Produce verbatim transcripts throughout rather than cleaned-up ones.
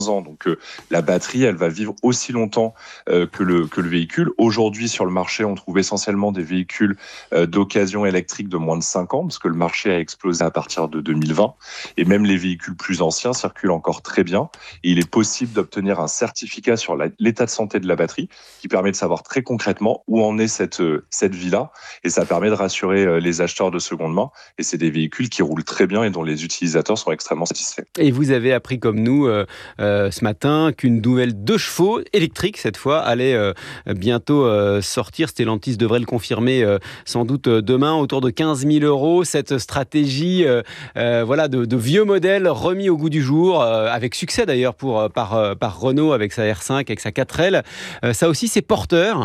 ans. Donc euh, la batterie, elle va vivre aussi longtemps euh, que, le, que le véhicule. Aujourd'hui, sur le marché, on trouve essentiellement des véhicules euh, d'occasion électrique de moins de cinq ans, parce que le marché a explosé à partir de deux mille vingt. Et même les véhicules plus anciens circulent encore très bien. Et il est possible d'obtenir un certificat sur la, l'état de santé de la batterie qui permet de savoir très concrètement où en est cette, cette vie-là. Et ça permet de rassurer les acheteurs de seconde main. Et c'est des véhicules qui roulent très bien et dont les utilisateurs sont extrêmement satisfaits. Et vous avez appris comme nous euh, euh, ce matin qu'une nouvelle deux chevaux électrique cette fois allait euh, bientôt euh, sortir. Stellantis devrait le confirmer euh, sans doute demain, autour de quinze mille euros. Cette stratégie euh, euh, voilà, de, de vieux modèles remis au goût du jour, euh, avec succès d'ailleurs pour, par, euh, par Renault avec sa R cinq, avec sa quatre L. Euh, ça aussi c'est porteur.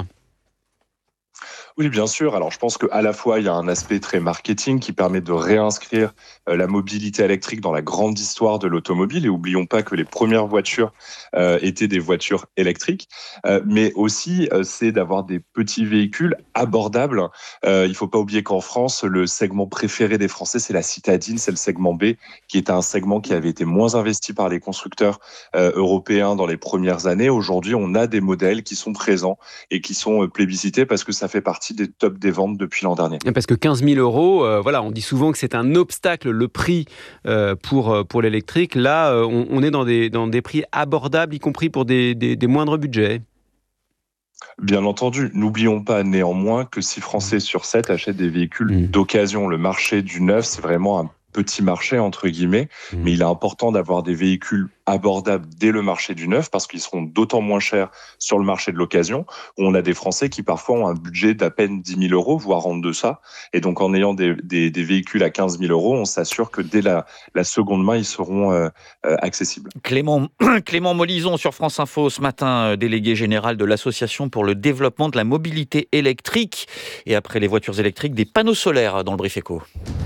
Oui, bien sûr. Alors, je pense qu'à la fois, il y a un aspect très marketing qui permet de réinscrire euh, la mobilité électrique dans la grande histoire de l'automobile. Et oublions pas que les premières voitures euh, étaient des voitures électriques. Euh, mais aussi, euh, c'est d'avoir des petits véhicules abordables. Euh, il faut pas oublier qu'en France, le segment préféré des Français, c'est la citadine, c'est le segment B, qui est un segment qui avait été moins investi par les constructeurs euh, européens dans les premières années. Aujourd'hui, on a des modèles qui sont présents et qui sont euh, plébiscités parce que ça fait partie des tops des ventes depuis l'an dernier. Parce que quinze mille euros, euh, voilà, on dit souvent que c'est un obstacle, le prix euh, pour, pour l'électrique. Là, euh, on, on est dans des, dans des prix abordables, y compris pour des, des, des moindres budgets. Bien entendu, n'oublions pas néanmoins que six Français sur sept achètent des véhicules mmh. d'occasion. Le marché du neuf, c'est vraiment un petit marché, entre guillemets, mmh. mais il est important d'avoir des véhicules abordables dès le marché du neuf parce qu'ils seront d'autant moins chers sur le marché de l'occasion où on a des Français qui parfois ont un budget d'à peine dix mille euros, voire en deçà. Et donc, en ayant des, des, des véhicules à quinze mille euros, on s'assure que dès la, la seconde main, ils seront euh, euh, accessibles. Clément, Clément Molison sur France Info ce matin, délégué général de l'Association pour le développement de la mobilité électrique. Et après les voitures électriques, des panneaux solaires dans le Brief Éco.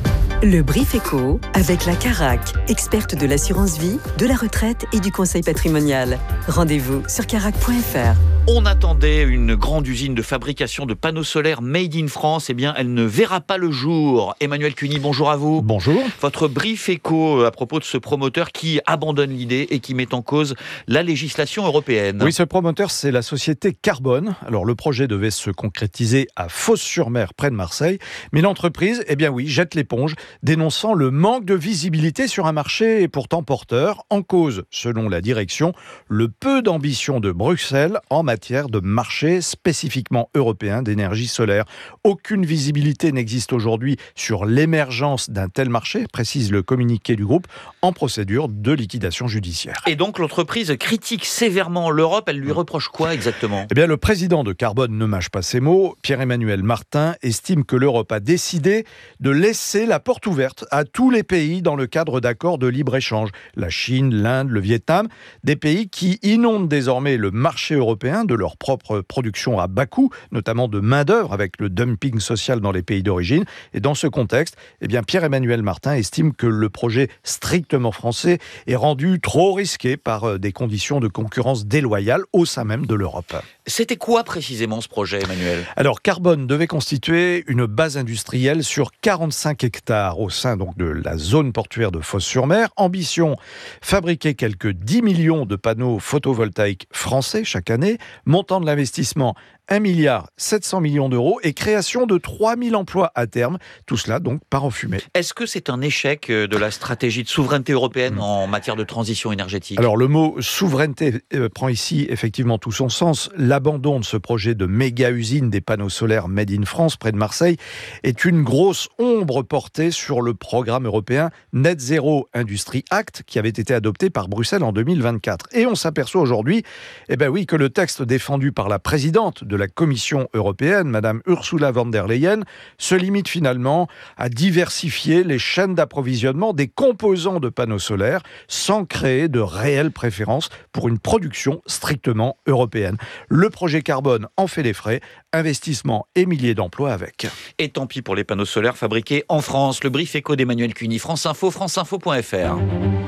Le Brief Éco avec la Carac, experte de l'assurance vie, de la retraite et du conseil patrimonial. Rendez-vous sur carac point f r. On attendait une grande usine de fabrication de panneaux solaires made in France. Eh bien, elle ne verra pas le jour. Emmanuel Cuny, bonjour à vous. Bonjour. Votre Brief Éco à propos de ce promoteur qui abandonne l'idée et qui met en cause la législation européenne. Oui, ce promoteur, c'est la société Carbone. Alors, le projet devait se concrétiser à Fos-sur-Mer, près de Marseille. Mais l'entreprise, eh bien oui, jette l'éponge, dénonçant le manque de visibilité sur un marché pourtant porteur. En cause, selon la direction, le peu d'ambition de Bruxelles en matière de marché spécifiquement européen d'énergie solaire. Aucune visibilité n'existe aujourd'hui sur l'émergence d'un tel marché, précise le communiqué du groupe, en procédure de liquidation judiciaire. Et donc l'entreprise critique sévèrement l'Europe. Elle lui reproche quoi exactement ? Eh bien, le président de Carbone ne mâche pas ses mots. Pierre-Emmanuel Martin estime que l'Europe a décidé de laisser la porte ouverte à tous les pays dans le cadre d'accords de libre-échange. La Chine, l'Inde, le Vietnam, des pays qui inondent désormais le marché européen de leur propre production à bas coût, notamment de main-d'œuvre avec le dumping social dans les pays d'origine. Et dans ce contexte, eh bien, Pierre-Emmanuel Martin estime que le projet strictement français est rendu trop risqué par des conditions de concurrence déloyale au sein même de l'Europe. C'était quoi précisément ce projet, Emmanuel ? Alors, Carbone devait constituer une base industrielle sur quarante-cinq hectares au sein donc de la zone portuaire de Fos-sur-Mer. Ambition, fabriquer quelques dix millions de panneaux photovoltaïques français chaque année. Montant de l'investissement, un milliard sept cents millions d'euros et création de trois mille emplois à terme. Tout cela donc part en fumée. Est-ce que c'est un échec de la stratégie de souveraineté européenne mmh. en matière de transition énergétique ? Alors le mot souveraineté euh, prend ici effectivement tout son sens. L'abandon de ce projet de méga-usine des panneaux solaires made in France près de Marseille est une grosse ombre portée sur le programme européen Net Zero Industry Act qui avait été adopté par Bruxelles en deux mille vingt-quatre. Et on s'aperçoit aujourd'hui eh ben oui, que le texte défendu par la présidente de la Commission européenne, Madame Ursula von der Leyen, se limite finalement à diversifier les chaînes d'approvisionnement des composants de panneaux solaires sans créer de réelles préférences pour une production strictement européenne. Le projet Carbone en fait les frais, investissement et milliers d'emplois avec. Et tant pis pour les panneaux solaires fabriqués en France. Le Brief Éco d'Emmanuel Cuny, France Info, franceinfo point f r.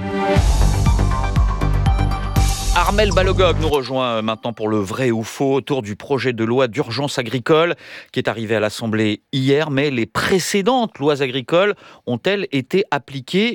Armelle Balogog nous rejoint maintenant pour le vrai ou faux autour du projet de loi d'urgence agricole qui est arrivé à l'Assemblée hier. Mais les précédentes lois agricoles ont-elles été appliquées ou non ?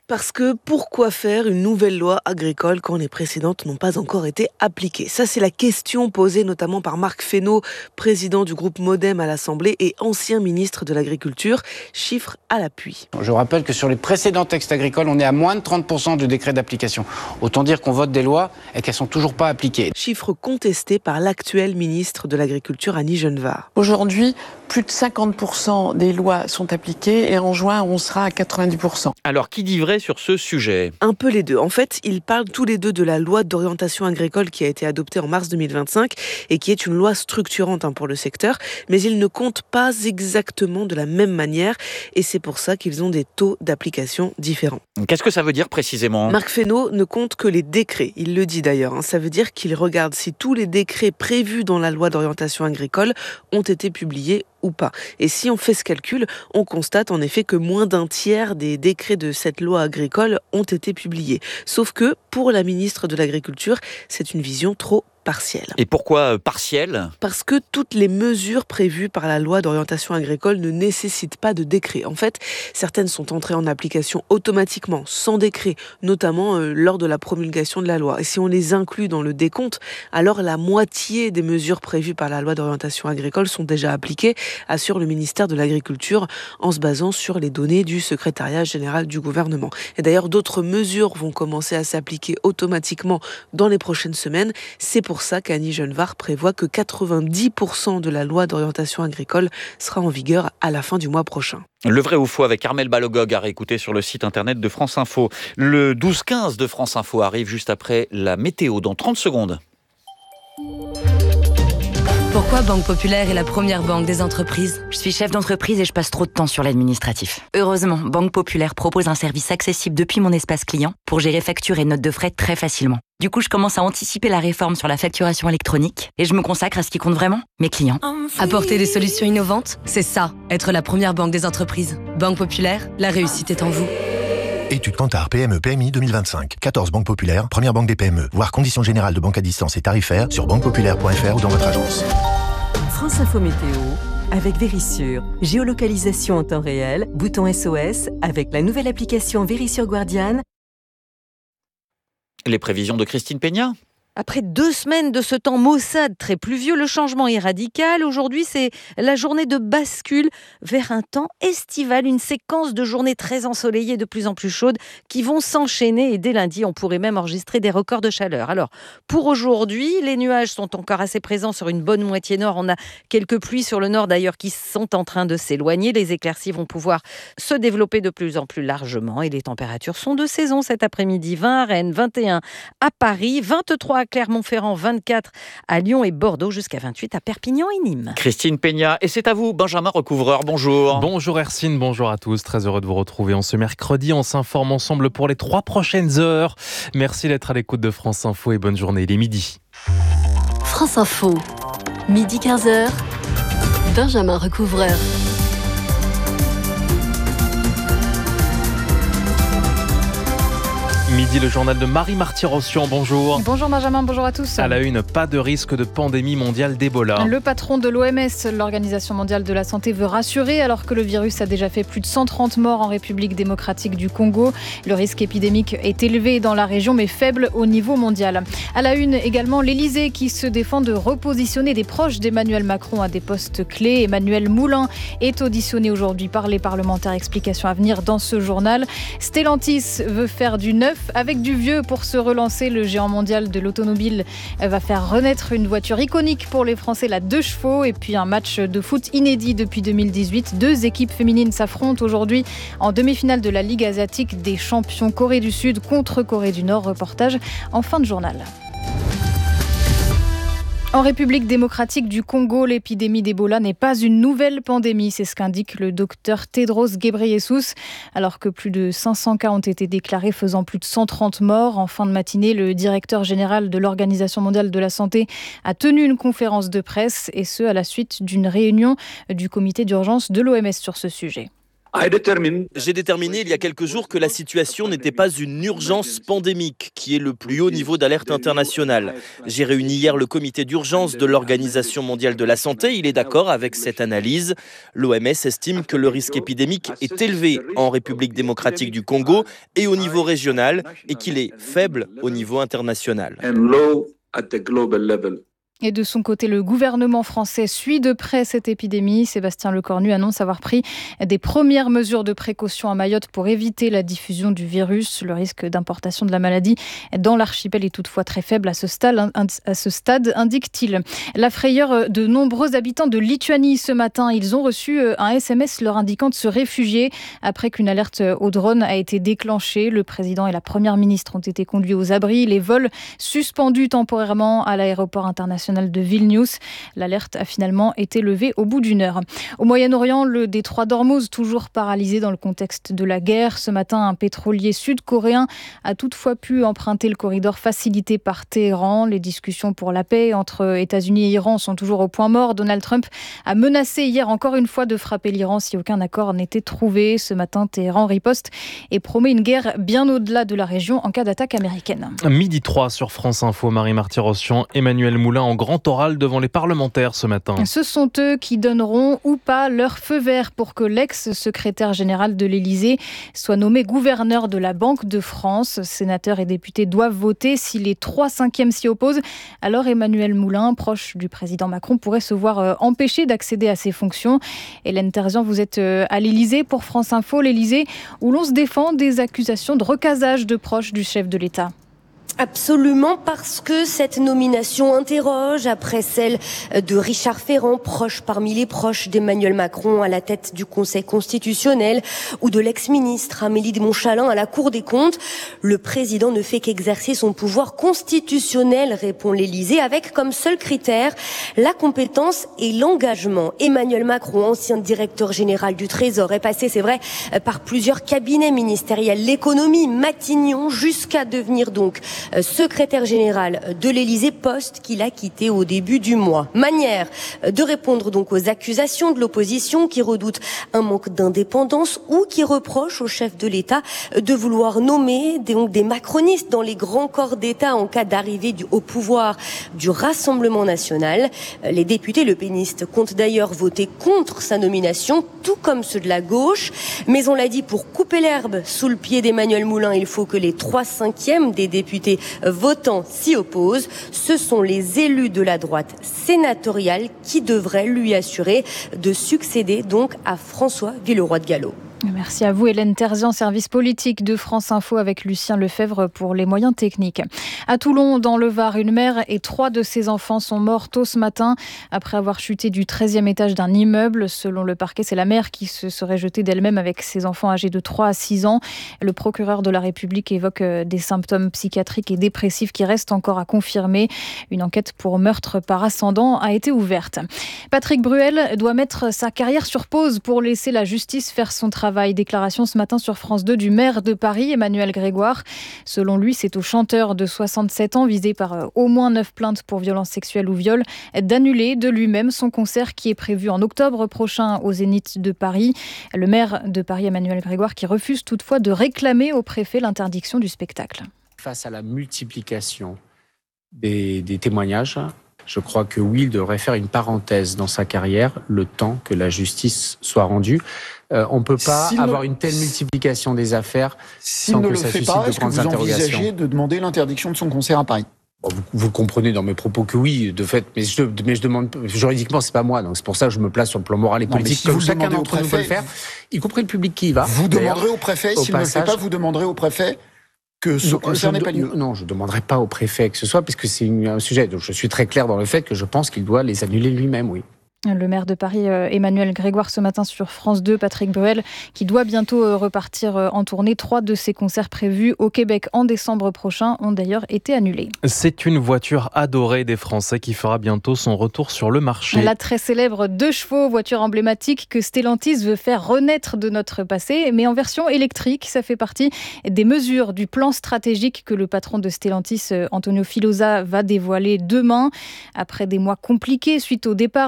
Parce que pourquoi faire une nouvelle loi agricole quand les précédentes n'ont pas encore été appliquées ? Ça, c'est la question posée notamment par Marc Fesneau, président du groupe Modem à l'Assemblée et ancien ministre de l'Agriculture. Chiffres à l'appui. Je rappelle que sur les précédents textes agricoles, on est à moins de trente pour cent de décrets d'application. Autant dire qu'on vote des lois et qu'elles ne sont toujours pas appliquées. Chiffre contesté par l'actuel ministre de l'Agriculture, Annie Genevard. Aujourd'hui, plus de cinquante pour cent des lois sont appliquées et en juin, on sera à quatre-vingt-dix pour cent. Alors, qui dit vrai sur ce sujet ? Un peu les deux. En fait, ils parlent tous les deux de la loi d'orientation agricole qui a été adoptée en mars deux mille vingt-cinq et qui est une loi structurante hein, pour le secteur, mais ils ne comptent pas exactement de la même manière et c'est pour ça qu'ils ont des taux d'application différents. Qu'est-ce que ça veut dire précisément ? Marc Fesneau ne compte que les décrets, il le dit d'ailleurs. Hein. Ça veut dire qu'il regarde si tous les décrets prévus dans la loi d'orientation agricole ont été publiés ou pas. Et si on fait ce calcul, on constate en effet que moins d'un tiers des décrets de cette loi agricole ont été publiés. Sauf que, pour la ministre de l'Agriculture, c'est une vision trop partielle. Et pourquoi partielle ? Parce que toutes les mesures prévues par la loi d'orientation agricole ne nécessitent pas de décret. En fait, certaines sont entrées en application automatiquement, sans décret, notamment euh, lors de la promulgation de la loi. Et si on les inclut dans le décompte, alors la moitié des mesures prévues par la loi d'orientation agricole sont déjà appliquées, assure le ministère de l'Agriculture, en se basant sur les données du secrétariat général du gouvernement. Et d'ailleurs, d'autres mesures vont commencer à s'appliquer automatiquement dans les prochaines semaines. C'est pour ça qu'Annie Genevard prévoit que quatre-vingt-dix pour cent de la loi d'orientation agricole sera en vigueur à la fin du mois prochain. Le vrai ou faux avec Armel Balogog à réécouter sur le site internet de France Info. Le douze quinze de France Info arrive juste après la météo dans trente secondes. Pourquoi Banque Populaire est la première banque des entreprises ? Je suis chef d'entreprise et je passe trop de temps sur l'administratif. Heureusement, Banque Populaire propose un service accessible depuis mon espace client pour gérer factures et notes de frais très facilement. Du coup, je commence à anticiper la réforme sur la facturation électronique et je me consacre à ce qui compte vraiment, mes clients. Apporter des solutions innovantes, c'est ça, être la première banque des entreprises. Banque Populaire, la réussite est en vous. Étude Kantar P M E P M I deux mille vingt-cinq. quatorze banques populaires, première banque des P M E. Voir conditions générales de banque à distance et tarifaires sur banque populaire point f r ou dans votre agence. France Info Météo avec Vérissure. Géolocalisation en temps réel, bouton S O S avec la nouvelle application Vérissure Guardian. Les prévisions de Christine Peña ? Après deux semaines de ce temps maussade très pluvieux, le changement est radical. Aujourd'hui, c'est la journée de bascule vers un temps estival, une séquence de journées très ensoleillées, de plus en plus chaudes, qui vont s'enchaîner. Et dès lundi, on pourrait même enregistrer des records de chaleur. Alors, pour aujourd'hui, les nuages sont encore assez présents sur une bonne moitié nord. On a quelques pluies sur le nord, d'ailleurs, qui sont en train de s'éloigner. Les éclaircies vont pouvoir se développer de plus en plus largement. Et les températures sont de saison cet après-midi. vingt à Rennes, vingt et un à Paris, vingt-trois à Clermont-Ferrand, vingt-quatre à Lyon et Bordeaux, jusqu'à vingt-huit à Perpignan et Nîmes. Christine Peña, et c'est à vous, Benjamin Recouvreur, bonjour. Bonjour Hercine, bonjour à tous, très heureux de vous retrouver en ce mercredi. On s'informe ensemble pour les trois prochaines heures. Merci d'être à l'écoute de France Info et bonne journée, il est midi. France Info, midi quinze heures, Benjamin Recouvreur. Midi, le journal de Marie Marty-Rossian, bonjour. Bonjour Benjamin, bonjour à tous. À la une, pas de risque de pandémie mondiale d'Ebola. Le patron de l'O M S, l'Organisation mondiale de la santé, veut rassurer alors que le virus a déjà fait plus de cent trente morts en République démocratique du Congo. Le risque épidémique est élevé dans la région mais faible au niveau mondial. À la une également, l'Élysée qui se défend de repositionner des proches d'Emmanuel Macron à des postes clés. Emmanuel Moulin est auditionné aujourd'hui par les parlementaires. Explication à venir dans ce journal. Stellantis veut faire du neuf avec du vieux pour se relancer. Le géant mondial de l'automobile va faire renaître une voiture iconique pour les Français, la deux chevaux. Et puis un match de foot inédit depuis deux mille dix-huit. Deux équipes féminines s'affrontent aujourd'hui en demi-finale de la Ligue asiatique des champions. Corée du Sud contre Corée du Nord. Reportage en fin de journal. En République démocratique du Congo, l'épidémie d'Ebola n'est pas une nouvelle pandémie. C'est ce qu'indique le docteur Tedros Ghebreyesus. Alors que plus de cinq cents cas ont été déclarés, faisant plus de cent trente morts. En fin de matinée, le directeur général de l'Organisation mondiale de la santé a tenu une conférence de presse, et ce à la suite d'une réunion du comité d'urgence de l'O M S sur ce sujet. J'ai déterminé il y a quelques jours que la situation n'était pas une urgence pandémique, qui est le plus haut niveau d'alerte internationale. J'ai réuni hier le comité d'urgence de l'Organisation mondiale de la santé. Il est d'accord avec cette analyse. L'O M S estime que le risque épidémique est élevé en République démocratique du Congo et au niveau régional et qu'il est faible au niveau international. Et de son côté, le gouvernement français suit de près cette épidémie. Sébastien Lecornu annonce avoir pris des premières mesures de précaution à Mayotte pour éviter la diffusion du virus. Le risque d'importation de la maladie dans l'archipel est toutefois très faible à ce stade, à ce stade, indique-t-il. La frayeur de nombreux habitants de Lituanie ce matin. Ils ont reçu un S M S leur indiquant de se réfugier après qu'une alerte au drone a été déclenchée. Le président et la première ministre ont été conduits aux abris. Les vols suspendus temporairement à l'aéroport international de Vilnius. L'alerte a finalement été levée au bout d'une heure. Au Moyen-Orient, le détroit d'Ormuz, toujours paralysé dans le contexte de la guerre. Ce matin, un pétrolier sud-coréen a toutefois pu emprunter le corridor facilité par Téhéran. Les discussions pour la paix entre États-Unis et Iran sont toujours au point mort. Donald Trump a menacé hier encore une fois de frapper l'Iran si aucun accord n'était trouvé. Ce matin, Téhéran riposte et promet une guerre bien au-delà de la région en cas d'attaque américaine. Midi trois sur France Info, Marie Marty-Rossian, Emmanuel Moulin en grand oral devant les parlementaires ce matin. Ce sont eux qui donneront ou pas leur feu vert pour que l'ex-secrétaire général de l'Élysée soit nommé gouverneur de la Banque de France. Sénateurs et députés doivent voter. Si les trois cinquièmes s'y opposent, alors Emmanuel Moulin, proche du président Macron, pourrait se voir empêché d'accéder à ses fonctions. Hélène Terzian, vous êtes à l'Élysée pour France Info, l'Élysée où l'on se défend des accusations de recasage de proches du chef de l'État. Absolument, parce que cette nomination interroge après celle de Richard Ferrand, proche parmi les proches d'Emmanuel Macron à la tête du Conseil constitutionnel, ou de l'ex-ministre Amélie de Montchalin à la Cour des comptes. Le président ne fait qu'exercer son pouvoir constitutionnel, répond l'Élysée, avec comme seul critère la compétence et l'engagement. Emmanuel Macron, ancien directeur général du Trésor, est passé, c'est vrai, par plusieurs cabinets ministériels, l'économie, Matignon, jusqu'à devenir donc secrétaire général de l'Élysée, poste qu'il a quitté au début du mois. Manière de répondre donc aux accusations de l'opposition qui redoute un manque d'indépendance ou qui reproche au chef de l'État de vouloir nommer des, donc des macronistes dans les grands corps d'État en cas d'arrivée du, au pouvoir du Rassemblement national. Les députés le pénistes comptent d'ailleurs voter contre sa nomination, tout comme ceux de la gauche. Mais on l'a dit, pour couper l'herbe sous le pied d'Emmanuel Moulin, il faut que les trois cinquièmes des députés votants s'y opposent. Ce sont les élus de la droite sénatoriale qui devraient lui assurer de succéder donc à François Villeroy de Galhau. Merci à vous Hélène Terzian, service politique de France Info avec Lucien Lefebvre pour les moyens techniques. À Toulon, dans le Var, une mère et trois de ses enfants sont morts tôt ce matin après avoir chuté du treizième étage d'un immeuble. Selon le parquet, c'est la mère qui se serait jetée d'elle-même avec ses enfants âgés de trois à six ans. Le procureur de la République évoque des symptômes psychiatriques et dépressifs qui restent encore à confirmer. Une enquête pour meurtre par ascendant a été ouverte. Patrick Bruel doit mettre sa carrière sur pause pour laisser la justice faire son travail. Déclaration ce matin sur France deux du maire de Paris, Emmanuel Grégoire. Selon lui, c'est au chanteur de soixante-sept ans, visé par au moins neuf plaintes pour violences sexuelles ou viol, d'annuler de lui-même son concert qui est prévu en octobre prochain au Zénith de Paris. Le maire de Paris, Emmanuel Grégoire, qui refuse toutefois de réclamer au préfet l'interdiction du spectacle. Face à la multiplication des, des témoignages, je crois que oui, il devrait faire une parenthèse dans sa carrière, le temps que la justice soit rendue. Euh, on ne peut pas S'il avoir ne... une telle multiplication des affaires sans que ça suscite de grandes interrogations. Est-ce que vous envisagez de demander l'interdiction de son concert à Paris ? Bon, vous, vous comprenez dans mes propos que oui, de fait, mais je, mais je demande, juridiquement, c'est pas moi, donc c'est pour ça que je me place sur le plan moral et politique, si comme chacun d'entre nous peut le faire, y compris le public qui y va. Vous demanderez au préfet, s'il ne le fait pas, vous demanderez au préfet que ce concert n'ait pas lieu. Non, je ne demanderai pas au préfet que ce soit, puisque c'est un sujet. Donc je suis très clair dans le fait que je pense qu'il doit les annuler lui-même, oui. Le maire de Paris, Emmanuel Grégoire, ce matin sur France deux, Patrick Bruel, qui doit bientôt repartir en tournée. Trois de ses concerts prévus au Québec en décembre prochain ont d'ailleurs été annulés. C'est une voiture adorée des Français qui fera bientôt son retour sur le marché. La très célèbre deux chevaux, voiture emblématique que Stellantis veut faire renaître de notre passé, mais en version électrique. Ça fait partie des mesures du plan stratégique que le patron de Stellantis, Antonio Filosa, va dévoiler demain. Après des mois compliqués suite au départ de Carlos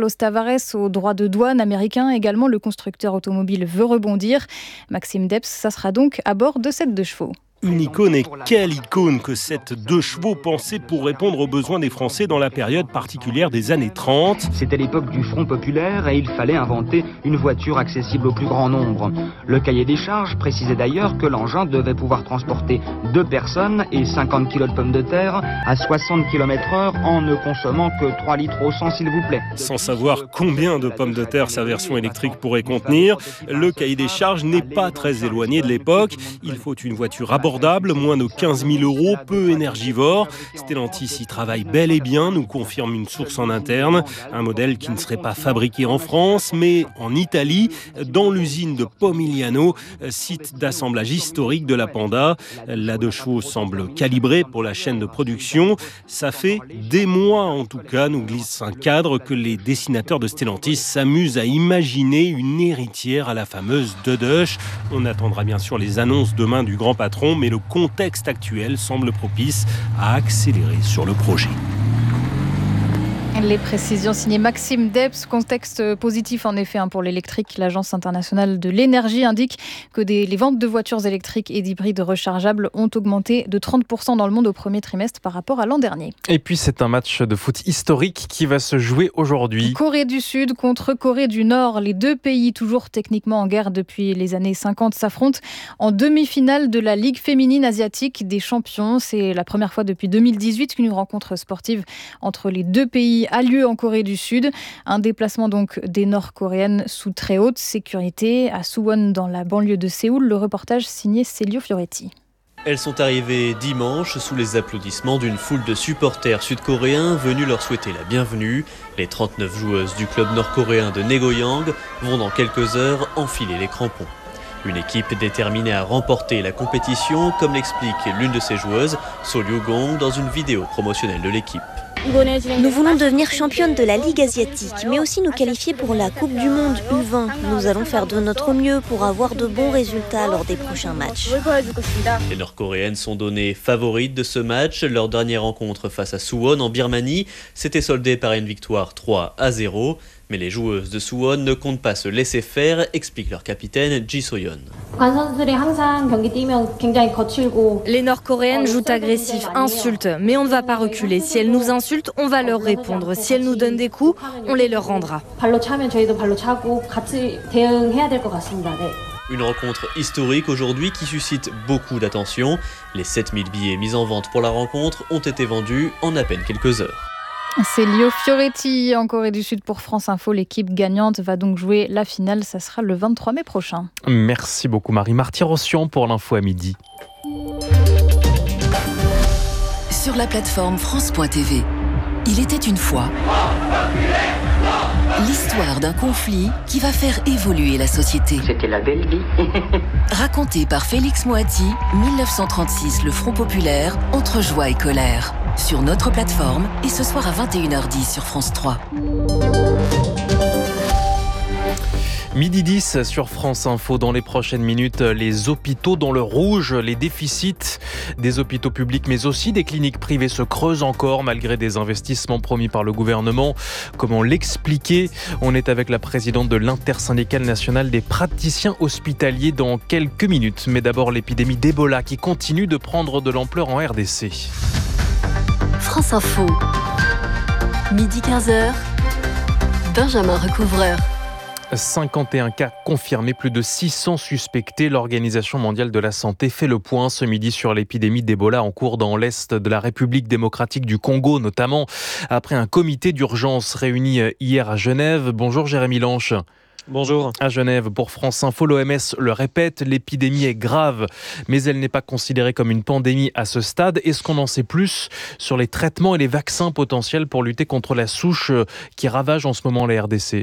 Carlos Tavares aux droits de douane américains. Également, le constructeur automobile veut rebondir. Maxime Debs, ça sera donc à bord de cette deux chevaux. Une icône, et quelle icône que cette deux chevaux pensée pour répondre aux besoins des Français dans la période particulière des années trente. C'était l'époque du Front populaire et il fallait inventer une voiture accessible au plus grand nombre. Le cahier des charges précisait d'ailleurs que l'engin devait pouvoir transporter deux personnes et cinquante kilos de pommes de terre à soixante kilomètres heure en ne consommant que trois litres au cent, s'il vous plaît. Sans savoir combien de pommes de terre sa version électrique pourrait contenir, le cahier des charges n'est pas très éloigné de l'époque. Il faut une voiture abordable, moins de quinze mille euros, peu énergivore. Stellantis y travaille bel et bien, nous confirme une source en interne. Un modèle qui ne serait pas fabriqué en France, mais en Italie, dans l'usine de Pomigliano, site d'assemblage historique de la Panda. La deux chevaux semble calibrée pour la chaîne de production. Ça fait des mois, en tout cas, nous glisse un cadre, que les dessinateurs de Stellantis s'amusent à imaginer une héritière à la fameuse Dedush. On attendra bien sûr les annonces demain du grand patron, mais le contexte actuel semble propice à accélérer sur le projet. Les précisions signées Maxime Debs. Contexte positif en effet hein, pour l'électrique. L'Agence internationale de l'énergie indique que des, les ventes de voitures électriques et d'hybrides rechargeables ont augmenté de trente pour cent dans le monde au premier trimestre par rapport à l'an dernier. Et puis c'est un match de foot historique qui va se jouer aujourd'hui. Corée du Sud contre Corée du Nord. Les deux pays, toujours techniquement en guerre depuis les années cinquante, s'affrontent en demi-finale de la Ligue féminine asiatique des champions. C'est la première fois depuis deux mille dix-huit qu'une rencontre sportive entre les deux pays a lieu en Corée du Sud. Un déplacement donc des Nord-Coréennes sous très haute sécurité à Suwon dans la banlieue de Séoul. Le reportage signé Célio Fioretti. Elles sont arrivées dimanche sous les applaudissements d'une foule de supporters sud-coréens venus leur souhaiter la bienvenue. Les trente-neuf joueuses du club nord-coréen de Naegoyang vont dans quelques heures enfiler les crampons. Une équipe déterminée à remporter la compétition, comme l'explique l'une de ses joueuses, So Ryu-gong, dans une vidéo promotionnelle de l'équipe. Nous voulons devenir championne de la Ligue asiatique, mais aussi nous qualifier pour la Coupe du Monde U vingt. Nous allons faire de notre mieux pour avoir de bons résultats lors des prochains matchs. Les Nord-Coréennes sont données favorites de ce match. Leur dernière rencontre face à Suwon en Birmanie s'était soldée par une victoire trois à zéro. Mais les joueuses de Suwon ne comptent pas se laisser faire, explique leur capitaine Ji So-yeon. Les Nord-Coréennes jouent agressif, insultent, mais on ne va pas reculer. Si elles nous insultent, on va leur répondre. Si elles nous donnent des coups, on les leur rendra. Une rencontre historique aujourd'hui qui suscite beaucoup d'attention. Les sept mille billets mis en vente pour la rencontre ont été vendus en à peine quelques heures. C'est Lio Fioretti en Corée du Sud pour France Info. L'équipe gagnante va donc jouer la finale. Ça sera le vingt-trois mai prochain. Merci beaucoup Marie Marty-Rossian pour l'info à midi. Sur la plateforme France point T V, il était une fois l'histoire d'un conflit qui va faire évoluer la société. C'était la belle vie. Raconté par Félix Moati, dix-neuf cent trente-six, le Front populaire, entre joie et colère. Sur notre plateforme et ce soir à vingt et une heures dix sur France trois. midi dix sur France Info. Dans les prochaines minutes, les hôpitaux dans le rouge, les déficits des hôpitaux publics mais aussi des cliniques privées se creusent encore malgré des investissements promis par le gouvernement. Comment l'expliquer ? On est avec la présidente de l'Intersyndicale nationale des praticiens hospitaliers dans quelques minutes. Mais d'abord l'épidémie d'Ebola qui continue de prendre de l'ampleur en R D C. France Info, midi quinze heures, Benjamin Recouvreur. cinquante et un cas confirmés, plus de six cents suspectés. L'Organisation mondiale de la santé fait le point ce midi sur l'épidémie d'Ebola en cours dans l'Est de la République démocratique du Congo, notamment après un comité d'urgence réuni hier à Genève. Bonjour Jérémy Lanche. Bonjour. À Genève, pour France Info, l'O M S le répète, l'épidémie est grave, mais elle n'est pas considérée comme une pandémie à ce stade. Est-ce qu'on en sait plus sur les traitements et les vaccins potentiels pour lutter contre la souche qui ravage en ce moment les R D C ?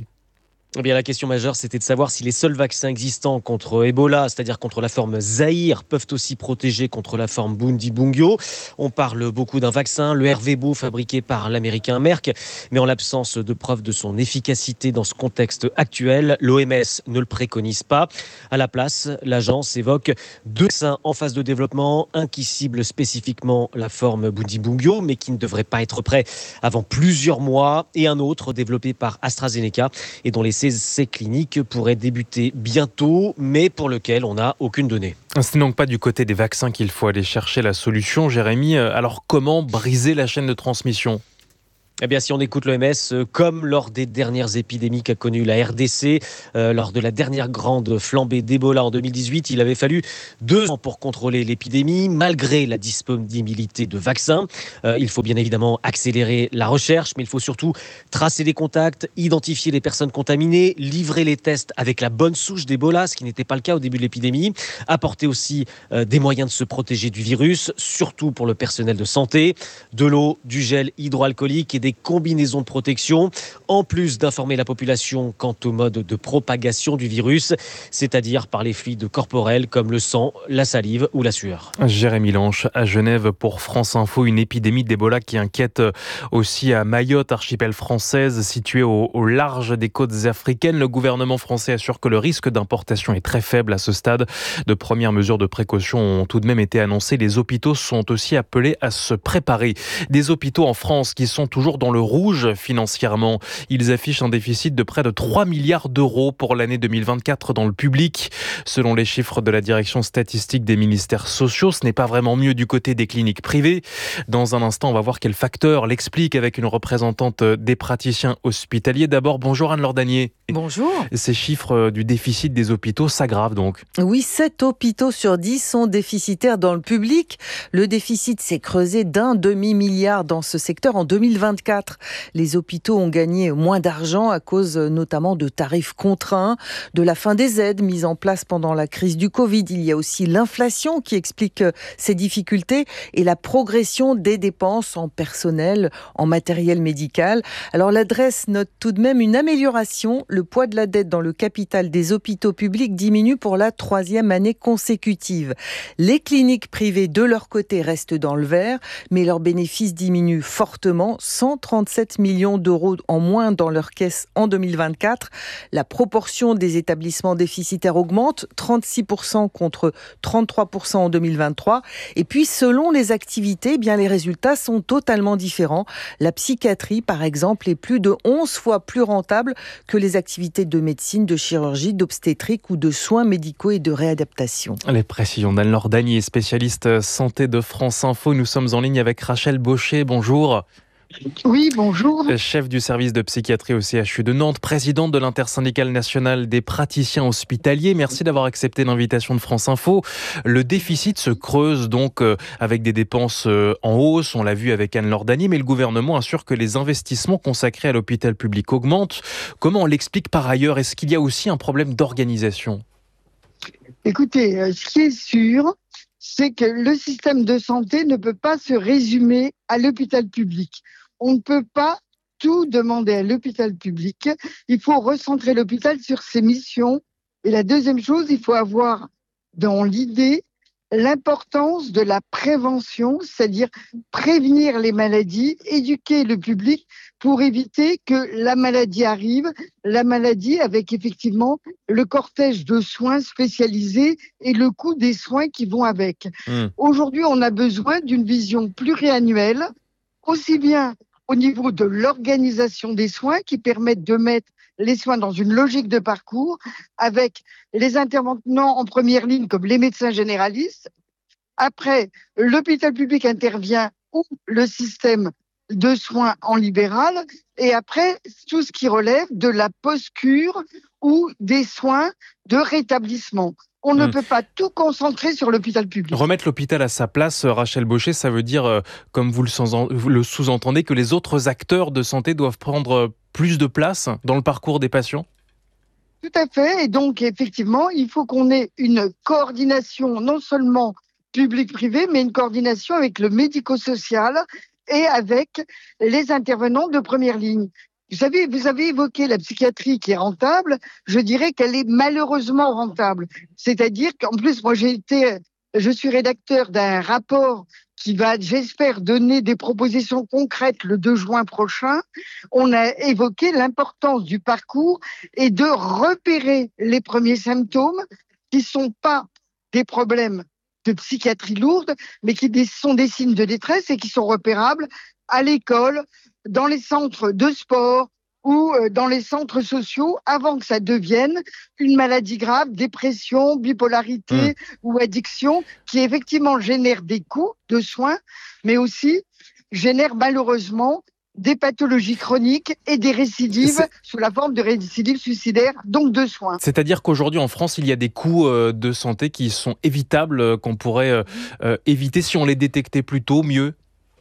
Eh bien, la question majeure, c'était de savoir si les seuls vaccins existants contre Ebola, c'est-à-dire contre la forme Zaïre, peuvent aussi protéger contre la forme Bundibugyo. On parle beaucoup d'un vaccin, le Ervebo, fabriqué par l'américain Merck, mais en l'absence de preuves de son efficacité dans ce contexte actuel, l'O M S ne le préconise pas. À la place, l'agence évoque deux vaccins en phase de développement, un qui cible spécifiquement la forme Bundibugyo, mais qui ne devrait pas être prêt avant plusieurs mois, et un autre développé par AstraZeneca et dont les essais cliniques pourraient débuter bientôt, mais pour lequel on n'a aucune donnée. Ce n'est donc pas du côté des vaccins qu'il faut aller chercher la solution, Jérémy. Alors comment briser la chaîne de transmission ? Eh bien, si on écoute l'O M S, comme lors des dernières épidémies qu'a connues la R D C, euh, lors de la dernière grande flambée d'Ebola en deux mille dix-huit, il avait fallu deux ans pour contrôler l'épidémie, malgré la disponibilité de vaccins. Euh, il faut bien évidemment accélérer la recherche, mais il faut surtout tracer les contacts, identifier les personnes contaminées, livrer les tests avec la bonne souche d'Ebola, ce qui n'était pas le cas au début de l'épidémie, apporter aussi euh, des moyens de se protéger du virus, surtout pour le personnel de santé, de l'eau, du gel hydroalcoolique et des combinaisons de protection, en plus d'informer la population quant au mode de propagation du virus, c'est-à-dire par les fluides corporels comme le sang, la salive ou la sueur. Jérémy Lanche à Genève pour France Info, une épidémie d'Ebola qui inquiète aussi à Mayotte, archipel française située au, au large des côtes africaines. Le gouvernement français assure que le risque d'importation est très faible à ce stade. De premières mesures de précaution ont tout de même été annoncées. Les hôpitaux sont aussi appelés à se préparer. Des hôpitaux en France qui sont toujours dans le rouge financièrement. Ils affichent un déficit de près de trois milliards d'euros pour l'année deux mille vingt-quatre dans le public. Selon les chiffres de la direction statistique des ministères sociaux, ce n'est pas vraiment mieux du côté des cliniques privées. Dans un instant, on va voir quel facteur l'explique avec une représentante des praticiens hospitaliers. D'abord, bonjour Anne-Laure Danier. Bonjour. Ces chiffres du déficit des hôpitaux s'aggravent donc. Oui, sept hôpitaux sur dix sont déficitaires dans le public. Le déficit s'est creusé d'un demi-milliard dans ce secteur en deux mille vingt-quatre. Les hôpitaux ont gagné moins d'argent à cause notamment de tarifs contraints, de la fin des aides mises en place pendant la crise du Covid. Il y a aussi l'inflation qui explique ces difficultés et la progression des dépenses en personnel, en matériel médical. Alors l'adresse note tout de même une amélioration. Le poids de la dette dans le capital des hôpitaux publics diminue pour la troisième année consécutive. Les cliniques privées, de leur côté, restent dans le vert, mais leurs bénéfices diminuent fortement, cent trente-sept millions d'euros en moins dans leur caisse en deux mille vingt-quatre. La proportion des établissements déficitaires augmente, trente-six pour cent contre trente-trois pour cent en deux mille vingt-trois. Et puis, selon les activités, eh bien, les résultats sont totalement différents. La psychiatrie, par exemple, est plus de onze fois plus rentable que les activités de médecine, de chirurgie, d'obstétrique ou de soins médicaux et de réadaptation. Les précisions d'Anne-Laure Danier, spécialiste santé de France Info. Nous sommes en ligne avec Rachel Baucher. Bonjour. Oui, bonjour. Chef du service de psychiatrie au C H U de Nantes, présidente de l'intersyndicale nationale des praticiens hospitaliers. Merci d'avoir accepté l'invitation de France Info. Le déficit se creuse donc avec des dépenses en hausse, on l'a vu avec Anne-Laure Danier, mais le gouvernement assure que les investissements consacrés à l'hôpital public augmentent. Comment on l'explique par ailleurs ? Est-ce qu'il y a aussi un problème d'organisation ? Écoutez, ce qui est sûr, c'est que le système de santé ne peut pas se résumer à l'hôpital public. On ne peut pas tout demander à l'hôpital public. Il faut recentrer l'hôpital sur ses missions. Et la deuxième chose, il faut avoir dans l'idée l'importance de la prévention, c'est-à-dire prévenir les maladies, éduquer le public pour éviter que la maladie arrive, la maladie avec effectivement le cortège de soins spécialisés et le coût des soins qui vont avec. Mmh. Aujourd'hui, on a besoin d'une vision pluriannuelle, aussi bien au niveau de l'organisation des soins qui permettent de mettre les soins dans une logique de parcours avec les intervenants en première ligne comme les médecins généralistes. Après, l'hôpital public intervient ou le système de soins en libéral et après, tout ce qui relève de la post-cure ou des soins de rétablissement. On ne mmh. peut pas tout concentrer sur l'hôpital public. Remettre l'hôpital à sa place, Rachel Baucher, ça veut dire, euh, comme vous le, vous le sous-entendez, que les autres acteurs de santé doivent prendre plus de place dans le parcours des patients ? Tout à fait. Et donc, effectivement, il faut qu'on ait une coordination non seulement public-privé, mais une coordination avec le médico-social et avec les intervenants de première ligne. Vous savez, vous avez évoqué la psychiatrie qui est rentable. Je dirais qu'elle est malheureusement rentable. C'est-à-dire qu'en plus, moi, j'ai été, je suis rédacteur d'un rapport qui va, j'espère, donner des propositions concrètes le deux juin prochain. On a évoqué l'importance du parcours et de repérer les premiers symptômes qui ne sont pas des problèmes de psychiatrie lourde, mais qui sont des signes de détresse et qui sont repérables à l'école, dans les centres de sport ou dans les centres sociaux avant que ça devienne une maladie grave, dépression, bipolarité mmh. ou addiction qui effectivement génère des coûts de soins, mais aussi génère malheureusement des pathologies chroniques et des récidives C'est... sous la forme de récidives suicidaires, donc de soins. C'est-à-dire qu'aujourd'hui en France, il y a des coûts de santé qui sont évitables, qu'on pourrait euh, éviter si on les détectait plus tôt, mieux?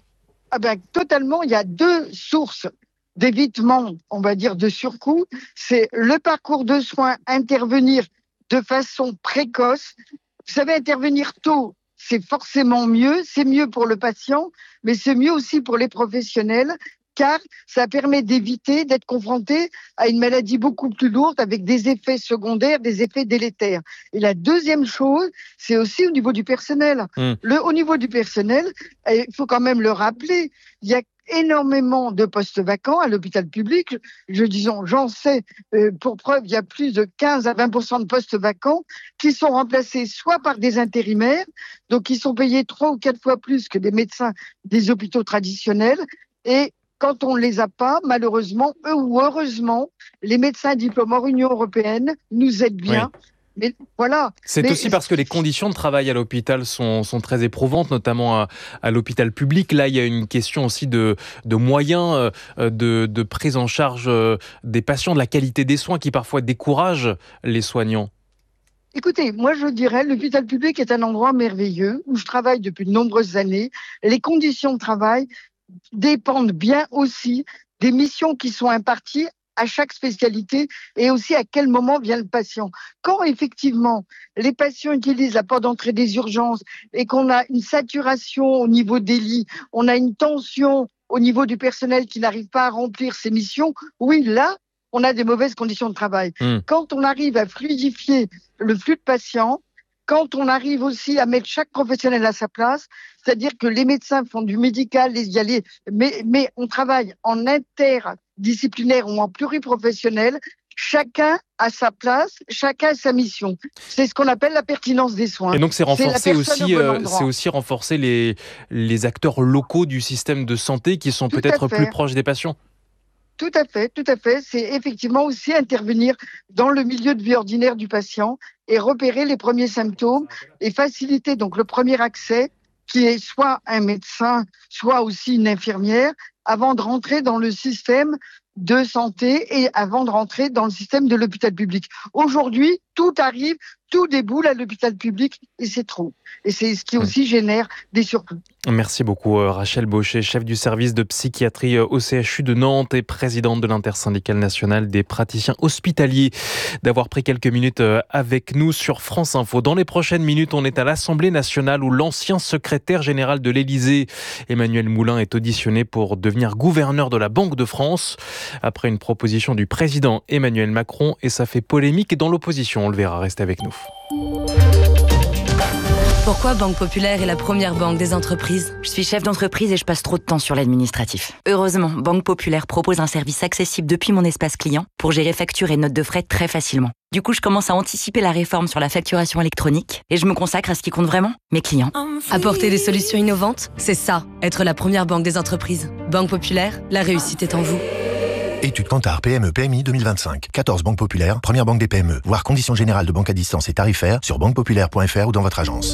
Ah ben, totalement, il y a deux sources d'évitement, on va dire, de surcoût. C'est le parcours de soins, intervenir de façon précoce. Vous savez, intervenir tôt, c'est forcément mieux. C'est mieux pour le patient, mais c'est mieux aussi pour les professionnels, car ça permet d'éviter d'être confronté à une maladie beaucoup plus lourde avec des effets secondaires, des effets délétères. Et la deuxième chose, c'est aussi au niveau du personnel. Mmh. Le, au niveau du personnel, il faut quand même le rappeler, il y a énormément de postes vacants à l'hôpital public. Je disons, j'en sais, euh, pour preuve, il y a plus de quinze à vingt pour cent de postes vacants qui sont remplacés soit par des intérimaires, donc qui sont payés trois ou quatre fois plus que des médecins des hôpitaux traditionnels, et quand on ne les a pas, malheureusement, eux ou heureusement, les médecins diplômés hors Union européenne nous aident bien. Oui. Mais voilà. C'est Mais... aussi parce que les conditions de travail à l'hôpital sont, sont très éprouvantes, notamment à, à l'hôpital public. Là, il y a une question aussi de, de moyens, de, de prise en charge des patients, de la qualité des soins qui parfois découragent les soignants. Écoutez, moi je dirais, l'hôpital public est un endroit merveilleux où je travaille depuis de nombreuses années. Les conditions de travail dépendent bien aussi des missions qui sont imparties à chaque spécialité et aussi à quel moment vient le patient. Quand effectivement les patients utilisent la porte d'entrée des urgences et qu'on a une saturation au niveau des lits, on a une tension au niveau du personnel qui n'arrive pas à remplir ses missions, oui, là, on a des mauvaises conditions de travail. Mmh. Quand on arrive à fluidifier le flux de patients, quand on arrive aussi à mettre chaque professionnel à sa place, c'est-à-dire que les médecins font du médical, les, y a les, mais, mais on travaille en interdisciplinaire ou en pluriprofessionnel, chacun a sa place, chacun a sa mission. C'est ce qu'on appelle la pertinence des soins. Et donc c'est renforcer aussi, euh, c'est aussi renforcer les, les acteurs locaux du système de santé qui sont Tout peut-être plus proches des patients. Tout à fait, tout à fait. C'est effectivement aussi intervenir dans le milieu de vie ordinaire du patient et repérer les premiers symptômes et faciliter donc le premier accès qui est soit un médecin, soit aussi une infirmière avant de rentrer dans le système de santé et avant de rentrer dans le système de l'hôpital public. Aujourd'hui, tout arrive, tout déboule à l'hôpital public et c'est trop. Et c'est ce qui aussi génère des surcoûts. Merci beaucoup Rachel Baucher, chef du service de psychiatrie au C H U de Nantes et présidente de l'intersyndicale nationale des praticiens hospitaliers, d'avoir pris quelques minutes avec nous sur France Info. Dans les prochaines minutes, on est à l'Assemblée nationale où l'ancien secrétaire général de l'Élysée, Emmanuel Moulin, est auditionné pour devenir gouverneur de la Banque de France après une proposition du président Emmanuel Macron, et ça fait polémique dans l'opposition. On le verra, restez avec nous. Pourquoi Banque Populaire est la première banque des entreprises ? Je suis chef d'entreprise et je passe trop de temps sur l'administratif. Heureusement, Banque Populaire propose un service accessible depuis mon espace client pour gérer factures et notes de frais très facilement. Du coup, je commence à anticiper la réforme sur la facturation électronique et je me consacre à ce qui compte vraiment, mes clients. Apporter des solutions innovantes, c'est ça, être la première banque des entreprises. Banque Populaire, la réussite est en vous. Étude Kantar P M E P M I deux mille vingt-cinq. quatorze banques populaires, première banque des P M E. Voir conditions générales de banque à distance et tarifaires sur banque populaire point f r ou dans votre agence.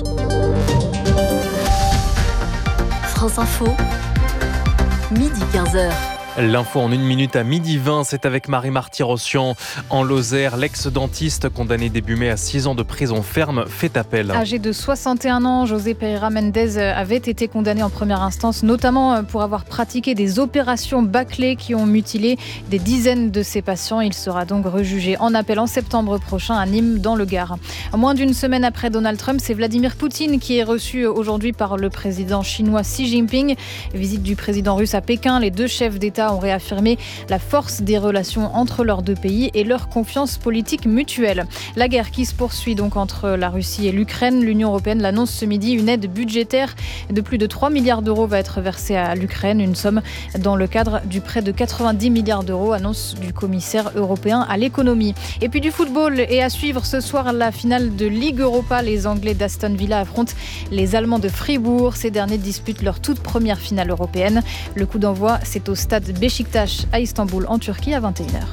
France Info, midi quinze heures. L'info en une minute à midi vingt, c'est avec Marie Marty-Rossian. En Lozère, l'ex-dentiste condamné début mai à six ans de prison ferme fait appel. Âgé de soixante et un ans, José Pereira Mendez avait été condamné en première instance, notamment pour avoir pratiqué des opérations bâclées qui ont mutilé des dizaines de ses patients. Il sera donc rejugé en appel en septembre prochain à Nîmes, dans le Gard. Moins d'une semaine après Donald Trump, c'est Vladimir Poutine qui est reçu aujourd'hui par le président chinois Xi Jinping. Visite du président russe à Pékin, les deux chefs d'État États ont réaffirmé la force des relations entre leurs deux pays et leur confiance politique mutuelle. La guerre qui se poursuit donc entre la Russie et l'Ukraine. L'Union européenne l'annonce ce midi. Une aide budgétaire de plus de trois milliards d'euros va être versée à l'Ukraine. Une somme dans le cadre du prêt de quatre-vingt-dix milliards d'euros, annonce du commissaire européen à l'économie. Et puis du football et à suivre ce soir la finale de Ligue Europa. Les Anglais d'Aston Villa affrontent les Allemands de Fribourg. Ces derniers disputent leur toute première finale européenne. Le coup d'envoi, c'est au stade Beşiktaş à Istanbul en Turquie à vingt et une heures.